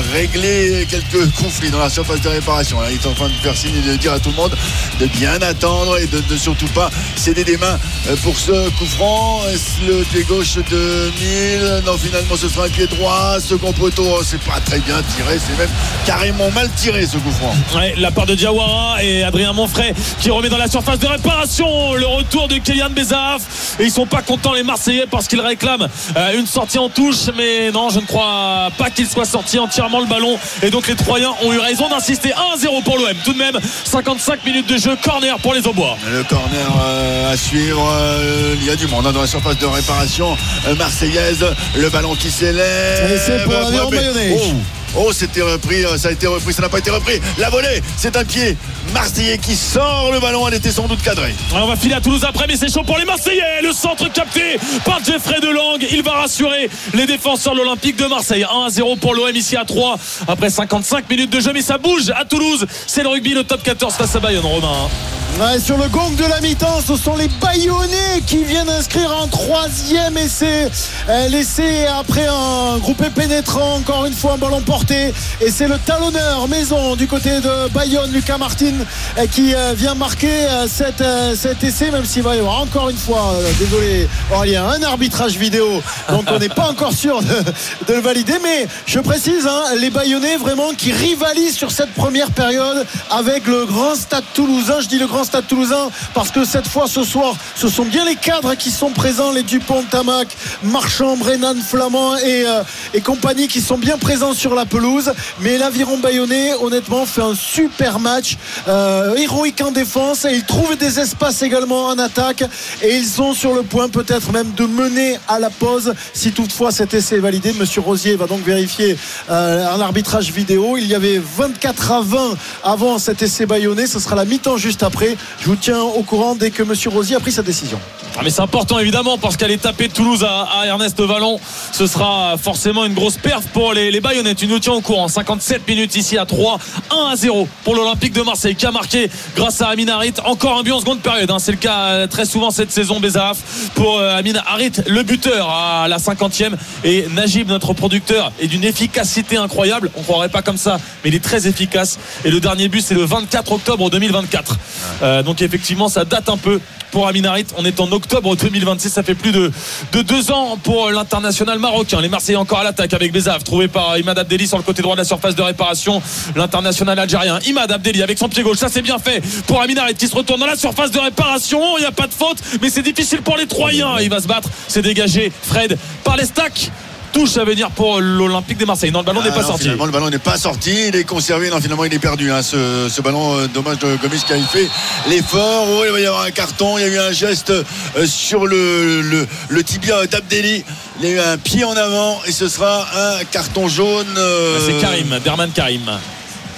S1: régler quelques conflits dans la surface de réparation. Là, il est en train de faire signe et de dire à tout le monde de bien attendre et de ne surtout pas céder des mains pour ce coup franc. Le pied gauche de Mille, non, finalement ce sera un pied droit. Second poteau, oh, c'est pas très bien tiré, c'est même carrément mal tiré ce coup franc.
S2: Ouais, la part de Diawara et Adrien Monfray qui remet dans la surface de réparation. Le retour de Kylian Bezaf, et ils sont pas contents les Marseillais parce qu'ils réclament Euh, une sortie en touche, mais non, je ne crois pas qu'il soit sorti entièrement le ballon, et donc les Troyens ont eu raison d'insister. Un à zéro pour l'O M tout de même. Cinquante-cinq minutes de jeu, corner pour les Aubois.
S1: Le corner euh, à suivre, euh, il y a du monde hein, dans la surface de réparation euh, marseillaise. Le ballon qui s'élève,
S4: et c'est pour l'Aviron Bayonnais.
S1: Oh. Oh, c'était repris, ça a été repris, ça n'a pas été repris. La volée, c'est un pied marseillais qui sort le ballon, elle était sans doute cadrée.
S2: On va filer à Toulouse après, mais c'est chaud pour les Marseillais. Le centre capté par Jeffrey Delang, il va rassurer les défenseurs de l'Olympique de Marseille. Un à zéro pour l'O M ici à trois après cinquante-cinq minutes de jeu, mais ça bouge à Toulouse. C'est le rugby, le top quatorze face à Bayonne, Romain.
S4: Ouais, sur le gong de la mi-temps, ce sont les Bayonnais qui viennent inscrire un troisième essai. Euh, l'essai après un groupé pénétrant, encore une fois un ballon porté, et c'est le talonneur maison du côté de Bayonne, Lucas Martin, euh, qui euh, vient marquer euh, cette, euh, cet essai, même s'il va y avoir encore une fois, euh, désolé Aurélien, un arbitrage vidéo, donc on n'est pas encore sûr de, de le valider, mais je précise hein, les Bayonnais vraiment qui rivalisent sur cette première période avec le grand stade toulousain. Je dis le grand stade toulousain parce que cette fois ce soir ce sont bien les cadres qui sont présents, les Dupont, Tamac, Marchand, Brennan, Flamand et, euh, et compagnie qui sont bien présents sur la pelouse, mais l'Aviron Bayonnais honnêtement fait un super match, euh, héroïque en défense, et ils trouvent des espaces également en attaque, et ils sont sur le point peut-être même de mener à la pause si toutefois cet essai est validé. Monsieur Rosier va donc vérifier euh, un arbitrage vidéo. Il y avait vingt-quatre à vingt avant cet essai bayonnais, ce sera la mi-temps juste après. Je vous tiens au courant dès que Monsieur Rosier a pris sa décision.
S2: Ah, mais c'est important évidemment, parce qu'aller taper Toulouse à, à Ernest Vallon, ce sera forcément une grosse perf pour les, les Bayonnais. Tu nous tiens au courant. cinquante-sept minutes ici à trois, un à zéro pour l'Olympique de Marseille qui a marqué grâce à Amin Harit. Encore un but en seconde période, hein. C'est le cas très souvent cette saison, Bézaf, pour euh, Amin Harit, le buteur à la cinquantième, et Najib, notre producteur, est d'une efficacité incroyable. On ne croirait pas comme ça, mais il est très efficace, et le dernier but c'est le vingt-quatre octobre deux mille vingt-quatre. Euh, donc effectivement ça date un peu pour Amin Harit. On est en octobre deux mille vingt-six, ça fait plus de, de deux ans pour l'international marocain. Les Marseillais encore à l'attaque avec Bézaf, trouvé par Imad Abdelli sur le côté droit de la surface de réparation. L'international algérien Imad Abdelli avec son pied gauche, ça c'est bien fait pour Amin Harit qui se retourne dans la surface de réparation. Il n'y a pas de faute, mais c'est difficile pour les Troyens. Il va se battre, c'est dégagé Fred par les stacks. Touche à venir pour l'Olympique de Marseille. Non, le ballon ah n'est pas
S1: non,
S2: sorti.
S1: Finalement, le ballon n'est pas sorti. Il est conservé. Non, finalement, il est perdu. Hein, ce, ce ballon, euh, dommage de Gomis qui a fait l'effort. Oh, il va y avoir un carton. Il y a eu un geste euh, sur le, le, le tibia d'Abdelli. Il y a eu un pied en avant et ce sera un carton jaune. Euh...
S2: C'est Karim, Derman Karim.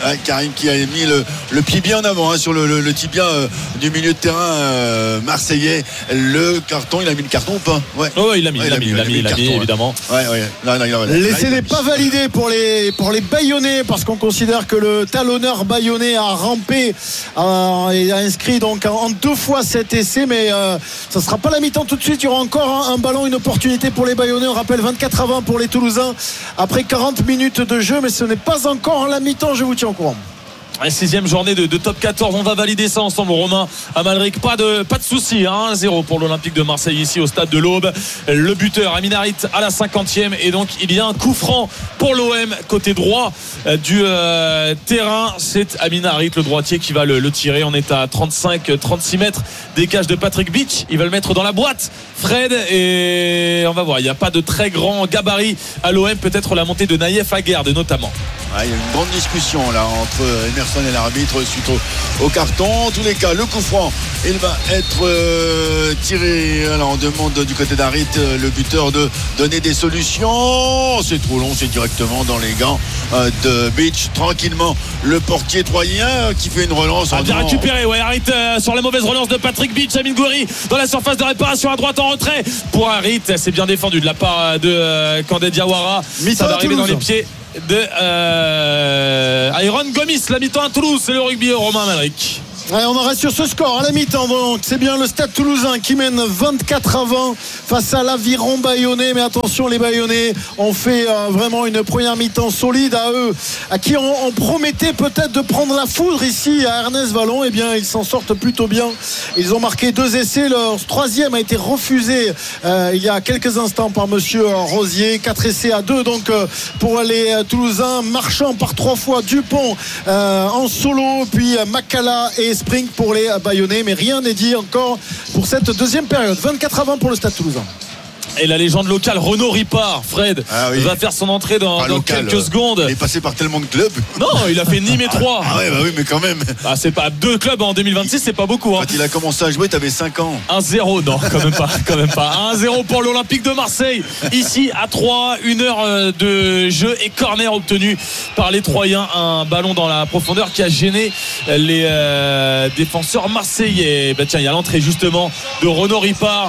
S1: Ouais, Karim qui a mis le, le pied bien en avant hein, sur le, le, le tibia euh, du milieu de terrain euh, marseillais. Le carton, il a mis le carton ou pas?
S2: Ouais, oh, ouais il l'a mis, ouais, il, il, il, il, il, il l'a mis, mis évidemment.
S1: Ouais, ouais. Là, là, là, là,
S4: laissez-les pas valider pour les pour les Bayonnais parce qu'on considère que le talonneur bayonnais a rampé euh, et a inscrit donc en deux fois cet essai, mais euh, ça sera pas la mi-temps tout de suite. Il y aura encore un, un ballon, une opportunité pour les Bayonnais. On rappelle vingt-quatre à vingt pour les Toulousains après quarante minutes de jeu, mais ce n'est pas encore la mi-temps. Je vous tiens au courant.
S2: Sixième journée de, de top quatorze, on va valider ça ensemble. Romain Amalric, pas de, pas de soucis, hein. un zéro pour l'Olympique de Marseille ici au stade de l'Aube. Le buteur Amin Harit à la cinquantième, et donc il y a un coup franc pour l'O M côté droit euh, du euh, terrain. C'est Amin Harit, le droitier, qui va le, le tirer. On est à trente-cinq trente-six mètres des cages de Patrick Beach. Il va le mettre dans la boîte, Fred, et on va voir, il n'y a pas de très grand gabarit à l'O M, peut-être la montée de Naïef Aguerd notamment.
S1: Ah, il y a une grande discussion là entre Emerson et l'arbitre suite au, au carton. En tous les cas, le coup franc, il va être euh, tiré. Alors on demande du côté d'Harit, euh, le buteur, de donner des solutions. C'est trop long, c'est directement dans les gants euh, de Beach. Tranquillement, le portier troyen qui fait une relance.
S2: Ah, bien récupéré, ouais, Harit euh, sur la mauvaise relance de Patrick Beach. Amin Gouiri dans la surface de réparation à droite en retrait pour Harit. C'est bien défendu de la part de euh, Kandé Diawara. Ça va arriver dans les pieds de euh, Iron Gomis. La mi-temps à Toulouse, c'est le rugby. Romain Amalric.
S4: Ouais, on en reste sur ce score à la mi-temps. Donc c'est bien le Stade Toulousain qui mène vingt-quatre à vingt face à l'Aviron Bayonnais. Mais attention, les Bayonnais ont fait euh, vraiment une première mi-temps solide à eux, à qui on, on promettait peut-être de prendre la foudre ici à Ernest Vallon. Eh bien, ils s'en sortent plutôt bien. Ils ont marqué deux essais. Leur troisième a été refusé euh, il y a quelques instants par monsieur Rosier. Quatre essais à deux donc euh, pour les euh, Toulousains. Marchand par trois fois, Dupont euh, en solo, puis euh, Makala et Spring pour les Bayonnais, mais rien n'est dit encore pour cette deuxième période. vingt-quatre à vingt pour le Stade Toulousain.
S2: Et la légende locale Renaud Ripard, Fred, ah oui. va faire son entrée dans, dans local, quelques secondes.
S1: Il est passé par tellement de clubs.
S2: Non, il a fait Nîmes et Troyes.
S1: Ah ouais, bah oui, mais quand même.
S2: Ah, c'est pas deux clubs en deux mille vingt-six, c'est pas beaucoup. Hein.
S1: Quand il a commencé à jouer, t'avais cinq ans.
S2: un zéro, non, quand même pas. Quand même pas. un zéro pour l'Olympique de Marseille. Ici à Troyes, une heure de jeu et corner obtenu par les Troyens. Un ballon dans la profondeur qui a gêné les euh, défenseurs marseillais. Bah tiens, il y a l'entrée justement de Renaud Ripard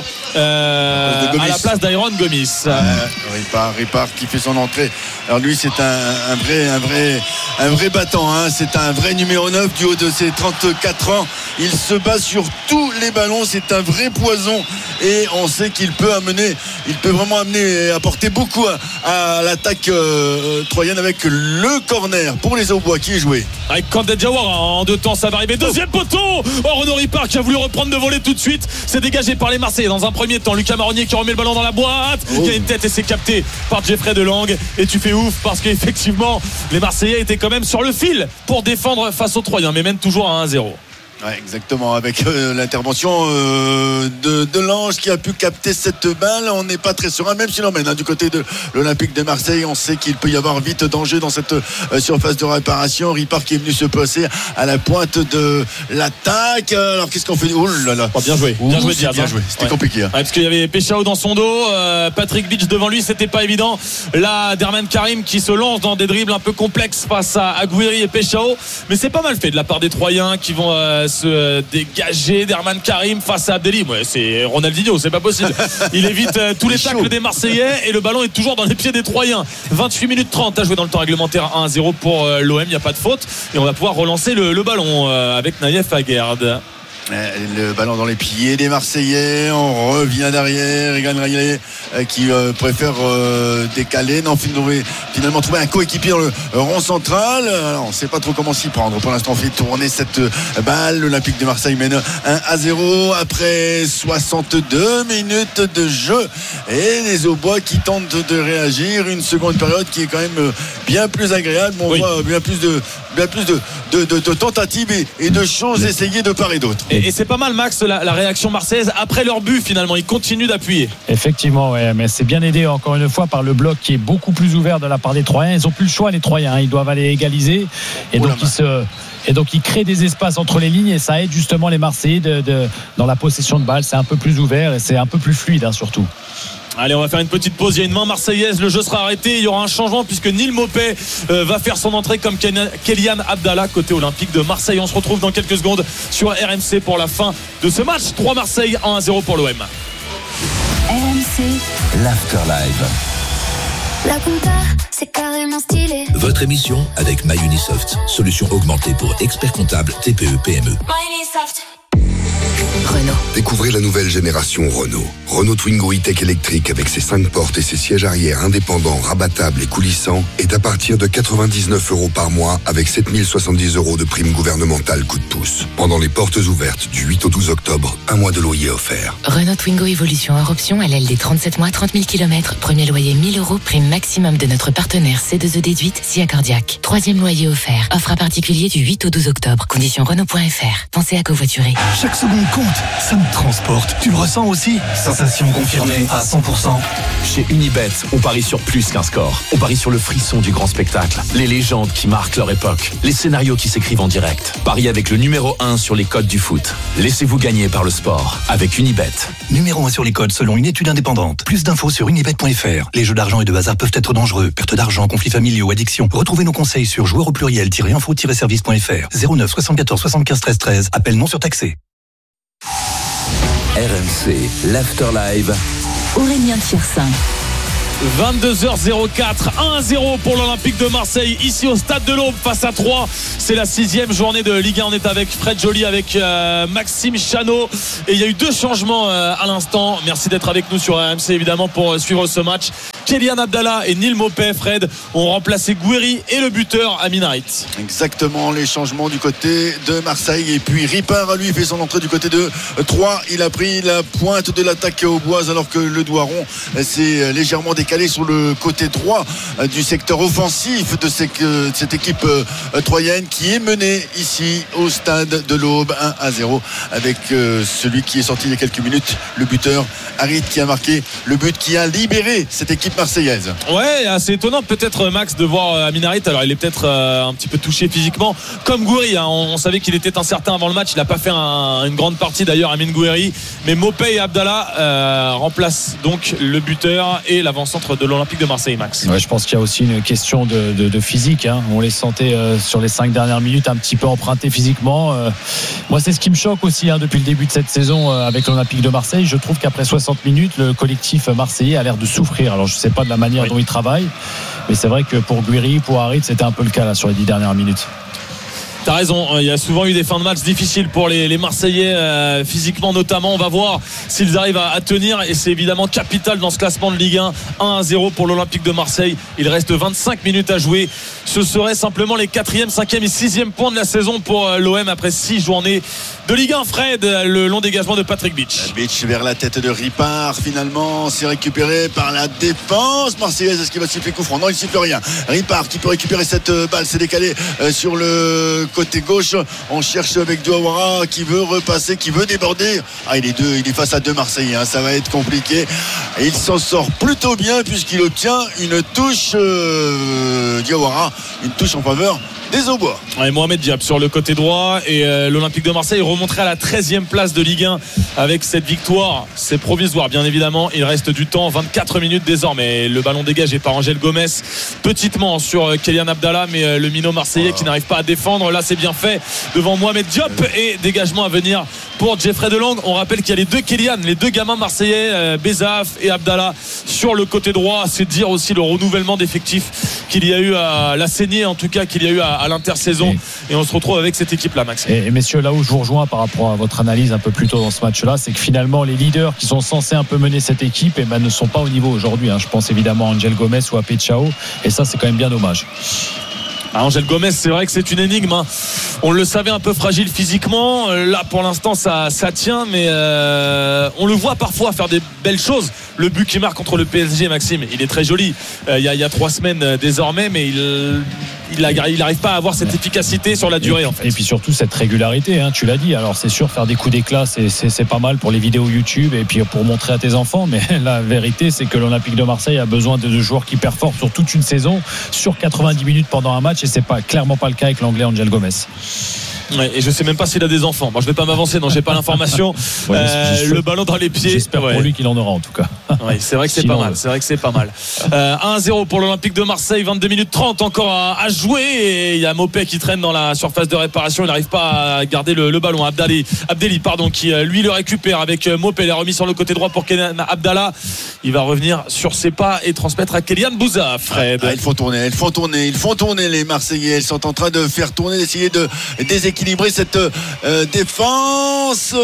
S2: euh, à la place d'Iron Gomis.
S1: Euh, Ripard, Ripard qui fait son entrée. Alors lui c'est un, un vrai un vrai un vrai battant hein. C'est un vrai numéro neuf du haut de ses trente-quatre ans. Il se bat sur tous les ballons, c'est un vrai poison et on sait qu'il peut amener il peut vraiment amener et apporter beaucoup à, à l'attaque euh, troyenne avec le corner pour les Aubois qui est joué.
S2: Avec Kandé Diawara en deux temps, ça va arriver. Deuxième poteau. Oh, Renaud Ripard qui a voulu reprendre de voler tout de suite. C'est dégagé par les Marseillais dans un premier temps. Lucas Marronnier qui remet le ballon dans la boîte. Oh. Il y a une tête et c'est capté par Jeffrey Delangue. Et tu fais ouf parce qu'effectivement, les Marseillais étaient quand même sur le fil pour défendre face aux Troyens, mais mènent toujours à un zéro.
S1: Ouais, exactement, avec euh, l'intervention euh, de, de Lange qui a pu capter cette balle. On n'est pas très serein, même si l'on mène hein, du côté de l'Olympique de Marseille. On sait qu'il peut y avoir vite danger dans cette euh, surface de réparation. Ripard qui est venu se placer à la pointe de l'attaque. Alors qu'est-ce qu'on fait? Oh là là,
S2: oh, bien joué, bien joué,
S1: bien, bien joué. C'était
S2: ouais.
S1: compliqué. Hein.
S2: Ouais, parce qu'il y avait Péchao dans son dos, euh, Patrick Beach devant lui, c'était pas évident. Là, Derman Karim qui se lance dans des dribbles un peu complexes face à Aguirre et Péchao, mais c'est pas mal fait de la part des Troyens qui vont euh, se dégager. Derman Karim face à Abdelli. Ouais, c'est Ronaldinho, c'est pas possible. Il évite euh, tous les tacles des Marseillais et le ballon est toujours dans les pieds des Troyens. vingt-huit minutes trente à jouer dans le temps réglementaire. Un zéro pour euh, l'O M, il n'y a pas de faute et on va pouvoir relancer le, le ballon euh, avec Naïef Aguerd.
S1: Le ballon dans les pieds des Marseillais. On revient derrière. Egan Riley qui euh, préfère euh, décaler. Non, finalement trouver un coéquipier dans le rond central. Alors, on ne sait pas trop comment s'y prendre. Pour l'instant, on fait tourner cette balle. L'Olympique de Marseille mène un à zéro après soixante-deux minutes de jeu. Et les Aubois qui tentent de réagir. Une seconde période qui est quand même bien plus agréable. On oui. voit bien plus de, bien plus de, de, de, de tentatives et, et de choses essayées de part et d'autre.
S2: Et, et c'est pas mal, Max, la, la réaction marseillaise après leur but. Finalement, ils continuent d'appuyer.
S3: Effectivement, ouais, mais c'est bien aidé encore une fois par le bloc qui est beaucoup plus ouvert de la part des Troyens. Ils n'ont plus le choix, les Troyens. Ils doivent aller égaliser. Et donc ils se Et donc, ils créent des espaces entre les lignes et ça aide justement les Marseillais de, de, dans la possession de balle. C'est un peu plus ouvert et c'est un peu plus fluide, hein, surtout.
S2: Allez, on va faire une petite pause. Il y a une main marseillaise. Le jeu sera arrêté. Il y aura un changement puisque Neil Maupay euh, va faire son entrée comme Kylian Abdallah côté olympique de Marseille. On se retrouve dans quelques secondes sur R M C pour la fin de ce match. trois Marseille, un à zéro pour l'O M.
S6: R M C,
S5: l'Afterlive.
S6: La compta, c'est carrément stylé.
S21: Votre émission avec MyUnisoft, solution augmentée pour experts comptables T P E P M E.
S6: MyUnisoft.
S22: Renault. Découvrez la nouvelle génération Renault. Renault Twingo E-Tech électrique avec ses cinq portes et ses sièges arrière indépendants, rabattables et coulissants est à partir de quatre-vingt-dix-neuf euros par mois avec sept mille soixante-dix euros de prime gouvernementale coup de pouce. Pendant les portes ouvertes du huit au douze octobre, un mois de loyer offert.
S19: Renault Twingo Evolution hors option, L L D trente-sept mois, trente mille kilomètres. Premier loyer mille euros, prime maximum de notre partenaire C deux E déduite, S I A Cardiac. Troisième loyer offert. Offre à particulier du huit au douze octobre. Conditions Renault point F R. Pensez à covoiturer.
S23: Chaque seconde compte, ça me transporte. Tu le ressens aussi? Sensation confirmée à cent pour cent.
S8: Chez Unibet, on parie sur plus qu'un score. On parie sur le frisson du grand spectacle, les légendes qui marquent leur époque, les scénarios qui s'écrivent en direct. Pariez avec le numéro un sur les codes du foot. Laissez-vous gagner par le sport avec Unibet.
S23: Numéro un sur les codes selon une étude indépendante. Plus d'infos sur unibet point F R. Les jeux d'argent et de hasard peuvent être dangereux. Perte d'argent, conflits familiaux, addiction. Retrouvez nos conseils sur joueurs au pluriel-info-service point F R. zéro neuf soixante-quatorze soixante-quinze treize treize. Appel non surtaxé.
S5: R M C, l'Afterlive.
S6: Aurélien Tiersin.
S2: vingt-deux heures zéro quatre, un à zéro pour l'Olympique de Marseille ici au stade de l'Aube face à Troyes. C'est la sixième journée de Ligue un. On est avec Fred Joly, avec euh, Maxime Chanot, et il y a eu deux changements euh, à l'instant. Merci d'être avec nous sur R M C évidemment pour euh, suivre ce match. Kylian Abdallah et Neil Maupay, Fred, ont remplacé Gouiri et le buteur Amin Harit.
S1: Exactement, les changements du côté de Marseille. Et puis Ripard, lui, fait son entrée du côté de Troyes. Il a pris la pointe de l'attaque au Boise alors que le Doiron s'est légèrement décalé sur le côté droit du secteur offensif de cette équipe troyenne qui est menée ici au stade de l'Aube un à zéro avec celui qui est sorti il y a quelques minutes, le buteur Harit, qui a marqué le but qui a libéré cette équipe marseillaise.
S2: Ouais, assez étonnant peut-être, Max, de voir Amin Harit. Alors il est peut-être euh, un petit peu touché physiquement comme Gouiri, hein. on, on savait qu'il était incertain avant le match. Il n'a pas fait un, une grande partie d'ailleurs, Amin Gouiri, mais Maupay et Abdallah euh, remplacent donc le buteur et l'avant-centre de l'Olympique de Marseille, Max.
S3: Ouais, je pense qu'il y a aussi une question de, de, de physique, hein. On les sentait euh, sur les cinq dernières minutes un petit peu empruntés physiquement. euh, moi c'est ce qui me choque aussi, hein, depuis le début de cette saison euh, avec l'Olympique de Marseille. Je trouve qu'après soixante minutes le collectif marseillais a l'air de souffrir. Alors je sais pas de la manière oui. dont il travaille, mais c'est vrai que pour Gouiri, pour Harit, c'était un peu le cas là sur les dix dernières minutes.
S2: T'as raison, il y a souvent eu des fins de match difficiles pour les, les Marseillais, euh, physiquement notamment. On va voir s'ils arrivent à, à tenir, et c'est évidemment capital dans ce classement de Ligue un. un à zéro pour l'Olympique de Marseille. Il reste vingt-cinq minutes à jouer. Ce serait simplement les quatrième, cinquième et sixième points de la saison pour euh, l'O M après six journées de Ligue un. Fred, le long dégagement de Patrick Beach.
S1: Beach vers la tête de Ripard, finalement c'est récupéré par la défense marseillaise. Est-ce qu'il va siffler coup franc? Non, il ne siffle rien. Ripard qui peut récupérer cette balle, c'est décalé euh, sur le côté gauche. On cherche avec Douawara qui veut repasser, qui veut déborder. Ah, il est deux, il est face à deux Marseillais, hein. Ça va être compliqué. Et il s'en sort plutôt bien puisqu'il obtient une touche euh, Diawara, une touche en faveur des Aubois.
S2: Ouais, Mohamed Diab sur le côté droit, et euh, l'Olympique de Marseille remonterait à la treizième place de Ligue un avec cette victoire. C'est provisoire bien évidemment, il reste du temps, vingt-quatre minutes désormais. Le ballon dégagé par Angel Gomez petitement sur euh, Kylian Abdallah, mais euh, le minot marseillais qui n'arrive pas à défendre. Là c'est bien fait devant Mohamed Diop, et dégagement à venir pour Jeffrey Delang. On rappelle qu'il y a les deux Kylian, les deux gamins marseillais, euh, Bezaf et Abdallah sur le côté droit. C'est dire aussi le renouvellement d'effectifs qu'il y a eu à la saignée, en tout cas qu'il y a eu à, à l'intersaison, et, et on se retrouve avec cette équipe là, Max.
S3: Et, et messieurs, là où je vous rejoins par rapport à votre analyse un peu plus tôt dans ce match là, c'est que finalement les leaders qui sont censés un peu mener cette équipe, eh ben, ne sont pas au niveau aujourd'hui, hein. Je pense évidemment à Angel Gomez ou à Pechao, et ça c'est quand même bien dommage.
S2: Angel Gomez, c'est vrai que c'est une énigme, hein. On le savait un peu fragile physiquement. Là pour l'instant ça, ça tient, mais euh, on le voit parfois faire des belles choses. Le but qu'il marque contre le P S G, Maxime, il est très joli, euh, il, y a, il y a trois semaines euh, désormais, mais il il n'arrive pas à avoir cette efficacité sur la durée,
S3: et,
S2: en fait.
S3: Et puis surtout cette régularité, hein, tu l'as dit. Alors c'est sûr, faire des coups d'éclat c'est, c'est, c'est pas mal pour les vidéos YouTube et puis pour montrer à tes enfants, mais la vérité c'est que l'Olympique de Marseille a besoin de, de joueurs qui performent sur toute une saison, sur quatre-vingt-dix minutes pendant un match, et c'est pas, clairement pas le cas avec l'anglais Angel Gomez.
S2: Ouais, et je sais même pas s'il a des enfants. Moi, je vais pas m'avancer, non, j'ai pas l'information.
S3: Ouais,
S2: euh, le ballon dans les pieds.
S3: J'espère
S2: ouais.
S3: pour lui qu'il en aura en tout cas.
S2: Oui, c'est vrai que c'est
S3: Sinon,
S2: pas mal. C'est vrai que c'est pas mal. Euh, un à zéro pour l'Olympique de Marseille, vingt-deux minutes trente encore à, à jouer. Et il y a Mopé qui traîne dans la surface de réparation. Il n'arrive pas à garder le, le ballon. Abdali, Abdelli, pardon, qui lui le récupère avec Mopé. Il est remis sur le côté droit pour Kenan Abdallah. Il va revenir sur ses pas et transmettre à Kélian Bouza. Fred.
S1: Ah, ils font tourner, ils font tourner, ils font tourner les Marseillais. Ils sont en train de faire tourner, d'essayer de déséquilibrer cette euh, défense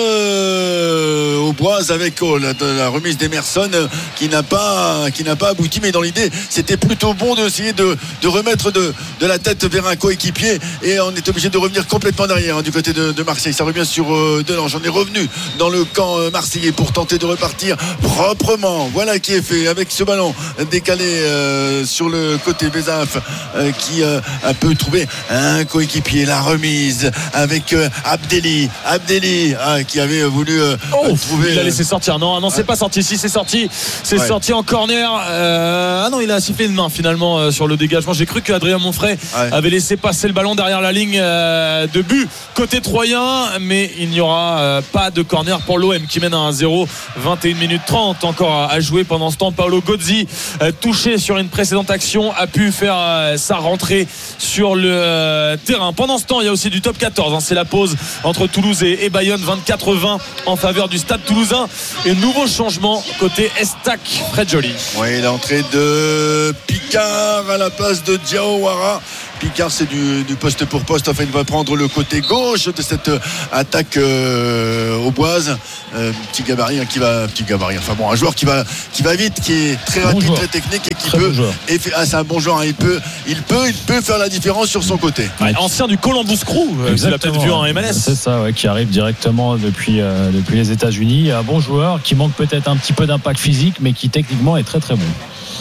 S1: euh, au Boise avec oh, la, la remise d'Emerson euh, qui n'a pas qui n'a pas abouti. Mais dans l'idée, c'était plutôt bon d'essayer de, de remettre de, de la tête vers un coéquipier et on est obligé de revenir complètement derrière hein, du côté de, de Marseille. Ça revient sur euh, Delange. On est revenu dans le camp euh, marseillais pour tenter de repartir proprement. Voilà qui est fait avec ce ballon décalé euh, sur le côté Bezaf euh, qui euh, a peu trouvé un coéquipier. La remise avec euh, Abdelli Abdelli ah, qui avait voulu euh,
S2: oh,
S1: trouver
S2: il a laissé sortir. Non, non, c'est pas sorti. Si c'est sorti, c'est ouais. sorti en corner. Euh, ah non, il a sifflé une main finalement euh, sur le dégagement. J'ai cru qu'Adrien Monfray ouais. avait laissé passer le ballon derrière la ligne euh, de but côté troyen, mais il n'y aura euh, pas de corner pour l'O M qui mène à un zéro. vingt et une minutes trente encore à, à jouer. Pendant ce temps, Paolo Gozzi euh, touché sur une précédente action a pu faire euh, sa rentrée sur le euh, terrain. Pendant ce temps, il y a aussi du top quatorze hein. C'est la pause entre Toulouse et, et Bayonne, vingt-quatre vingt en faveur du Stade Toulousain. Et nouveau changement côté Estac, Fred Joly.
S1: Oui, l'entrée de Picard à la place de Diawara. Picard, c'est du, du poste pour poste. Enfin, il va prendre le côté gauche de cette attaque euh, au Boise. Euh, petit gabarit hein, qui va, petit gabarit. Enfin bon, un joueur qui va, qui va vite, qui est très rapide, bon très technique et qui très peut. Bon et fait, ah, c'est un bon joueur. Hein, il peut, il peut, il peut faire la différence sur son côté.
S2: Ouais, ancien du Columbus Crew. Vous l'avez peut-être vu en M L S.
S3: C'est ça, ouais, qui arrive directement depuis euh, depuis les États-Unis. Un bon joueur qui manque peut-être un petit peu d'impact physique, mais qui techniquement est très très bon.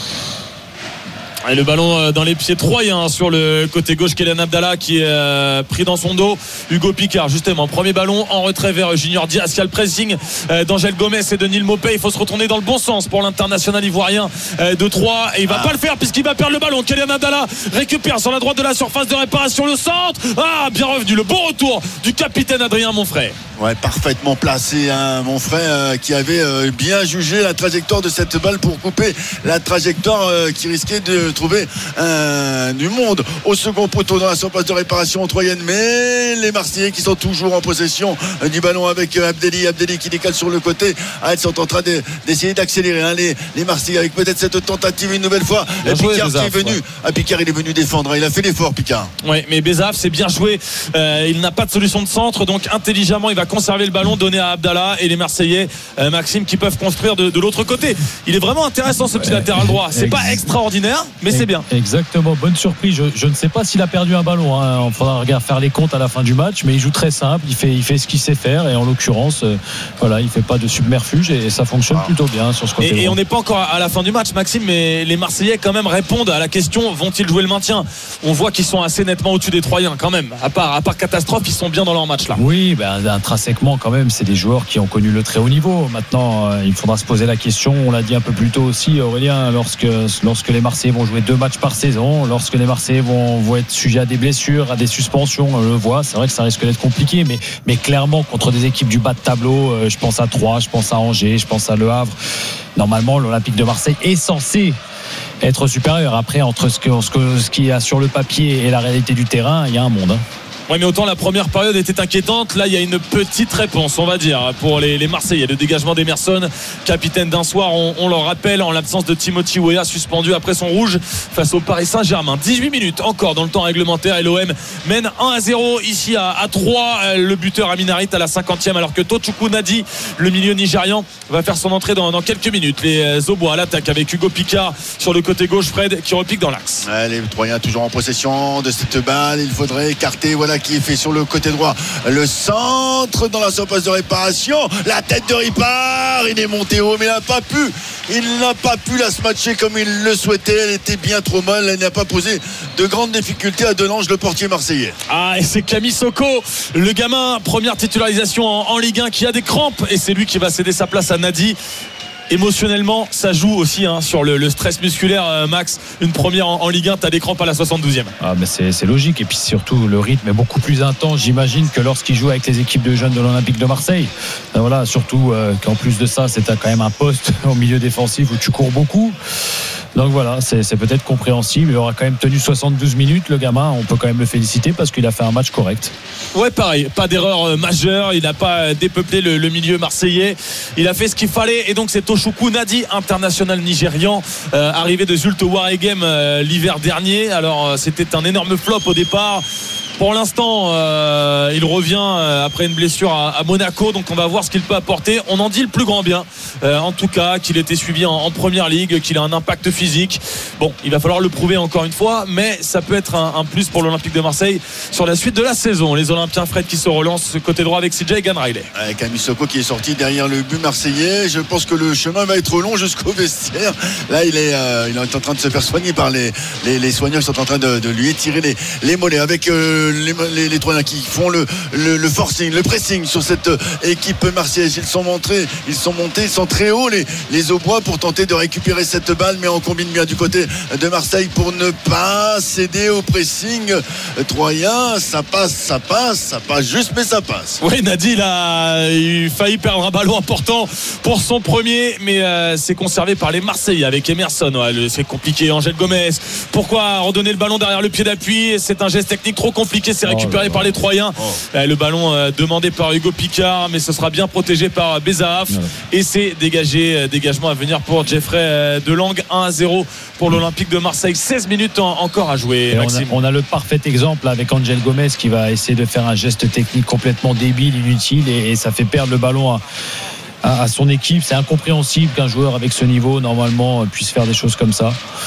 S2: Et le ballon dans les pieds troyens sur le côté gauche, Kélian Abdallah qui est euh, pris dans son dos. Hugo Picard justement, premier ballon en retrait vers Junior Diaz. Il y a le pressing euh, d'Angel Gomez et de Neil Mopé. Il faut se retourner dans le bon sens pour l'international ivoirien euh, de Troyes et il va ah. pas le faire puisqu'il va perdre le ballon. Kélian Abdallah récupère sur la droite de la surface de réparation le centre. Ah, bien revenu, le bon retour du capitaine Adrien Monfray.
S1: Ouais, parfaitement placé hein, Monfray euh, qui avait euh, bien jugé la trajectoire de cette balle pour couper la trajectoire euh, qui risquait de trouver un, du monde au second poteau dans la surface de réparation troyenne. Mais les Marseillais qui sont toujours en possession euh, du ballon avec euh, Abdelli Abdelli qui décale sur le côté. Ah, ils sont en train de, d'essayer d'accélérer hein, les, les Marseillais avec peut-être cette tentative une nouvelle fois. Bien Picard joué, Bezaf, qui est venu ouais. ah, Picard il est venu défendre, il a fait l'effort Picard.
S2: Oui, mais Bezaf c'est bien joué. Euh, il n'a pas de solution de centre, donc intelligemment il va conserver le ballon, donné à Abdallah et les Marseillais euh, Maxime qui peuvent construire de, de l'autre côté. Il est vraiment intéressant ce petit latéral droit. C'est pas extraordinaire mais c'est bien.
S3: Exactement, bonne surprise. Je, je ne sais pas s'il a perdu un ballon hein. On faudra regarder, faire les comptes à la fin du match, mais il joue très simple, il fait, il fait ce qu'il sait faire et en l'occurrence euh, voilà, il fait pas de submerfuge et, et ça fonctionne ah. plutôt bien sur ce côté.
S2: Et, et on n'est pas encore à la fin du match Maxime, mais les Marseillais quand même répondent à la question, vont-ils jouer le maintien? On voit qu'ils sont assez nettement au-dessus des Troyens quand même, à part, à part catastrophe, ils sont bien dans leur match là.
S3: Oui, ben, intrinsèquement quand même c'est des joueurs qui ont connu le très haut niveau. Maintenant euh, il faudra se poser la question, on l'a dit un peu plus tôt aussi Aurélien, lorsque, lorsque les Marseillais vont jouer deux matchs par saison, lorsque les Marseillais vont, vont être sujets à des blessures, à des suspensions, on le voit, c'est vrai que ça risque d'être compliqué, mais, mais clairement contre des équipes du bas de tableau, euh, je pense à Troyes, je pense à Angers, je pense à Le Havre, normalement l'Olympique de Marseille est censé être supérieur. Après entre ce, que, ce, que, ce qu'il y a sur le papier et la réalité du terrain, il y a un monde hein.
S2: Oui, mais autant la première période était inquiétante, là il y a une petite réponse on va dire pour les, les Marseillais. Le dégagement d'Emerson, capitaine d'un soir, on, on le rappelle, en l'absence de Timothy Weah suspendu après son rouge face au Paris Saint-Germain. Dix-huit minutes encore dans le temps réglementaire et l'O M mène un à zéro ici à, à Troyes. Le buteur Amin Harit à la cinquantième, alors que Tochukwu Nadi, le milieu nigérian, va faire son entrée dans, dans quelques minutes. Les Aubois à l'attaque avec Hugo Picard sur le côté gauche, Fred qui repique dans l'axe.
S1: Ouais, les Troyens toujours en possession de cette balle, il faudrait écarter, voilà qui est fait sur le côté droit, le centre dans la surface de réparation, la tête de Ripard, il est monté haut mais il n'a pas pu il n'a pas pu la smatcher comme il le souhaitait, elle était bien trop mal, elle n'a pas posé de grandes difficultés à Delange, le portier marseillais.
S2: Ah, et c'est Camille Soko, le gamin, première titularisation en, en Ligue un qui a des crampes et c'est lui qui va céder sa place à Nadi. émotionnellement ça joue aussi hein, sur le, le stress musculaire. euh, Max, une première en, en Ligue un, t'as des crampes à la soixante-douzième.
S3: Ah, mais c'est, c'est logique, et puis surtout le rythme est beaucoup plus intense, j'imagine, que lorsqu'il joue avec les équipes de jeunes de l'Olympique de Marseille. Ben voilà, surtout euh, qu'en plus de ça, c'est quand même un poste au milieu défensif où tu cours beaucoup. Donc voilà, c'est, c'est peut-être compréhensible. Il aura quand même tenu soixante-douze minutes, le gamin. On peut quand même le féliciter parce qu'il a fait un match correct.
S2: Ouais, pareil, pas d'erreur majeure. Il n'a pas dépeuplé le, le milieu marseillais. Il a fait ce qu'il fallait. Et donc c'est Tochukwu Nadi, international nigérian, euh, arrivé de Zulte Waregem euh, l'hiver dernier. Alors euh, c'était un énorme flop au départ. Pour l'instant, euh, il revient euh, après une blessure à, à Monaco, donc on va voir ce qu'il peut apporter. On en dit le plus grand bien, euh, en tout cas, qu'il était suivi en, en première ligue, qu'il a un impact physique. Bon, il va falloir le prouver encore une fois, mais ça peut être un, un plus pour l'Olympique de Marseille sur la suite de la saison. Les Olympiens Fred qui se relancent côté droit avec C J Gann-Riley.
S1: Avec Camille Soko qui est sorti derrière le but marseillais. Je pense que le chemin va être long jusqu'au vestiaire. Là, il est, euh, il est en train de se faire soigner par les, les, les soigneurs qui sont en train de, de lui étirer les, les mollets avec euh, Les, les, les Troyens qui font le, le, le forcing, le pressing sur cette équipe marseillaise. Ils sont montés, ils sont montés, ils sont très hauts les, les Aubois pour tenter de récupérer cette balle, mais on combine bien du côté de Marseille pour ne pas céder au pressing troyen. Ça passe, ça passe, ça passe juste, mais ça passe.
S2: Oui, Nadi, il a il a failli perdre un ballon important pour son premier, mais euh, c'est conservé par les Marseillais avec Emerson. Ouais, c'est compliqué. Angel Gomez, pourquoi redonner le ballon derrière le pied d'appui? C'est un geste technique trop compliqué. C'est récupéré oh, par les Troyens. Oh. Le ballon euh, demandé par Hugo Picard, mais ce sera bien protégé par Bezaaf. Oh. Et c'est dégagé, euh, dégagement à venir pour Jeffrey euh, Delangue. un à zéro pour l'Olympique de Marseille. seize minutes en, encore à jouer.
S3: On a, on a le parfait exemple avec Angel Gomez qui va essayer de faire un geste technique complètement débile, inutile, et, et ça fait perdre le ballon à à son équipe. C'est incompréhensible qu'un joueur avec ce niveau normalement puisse faire des choses comme ça.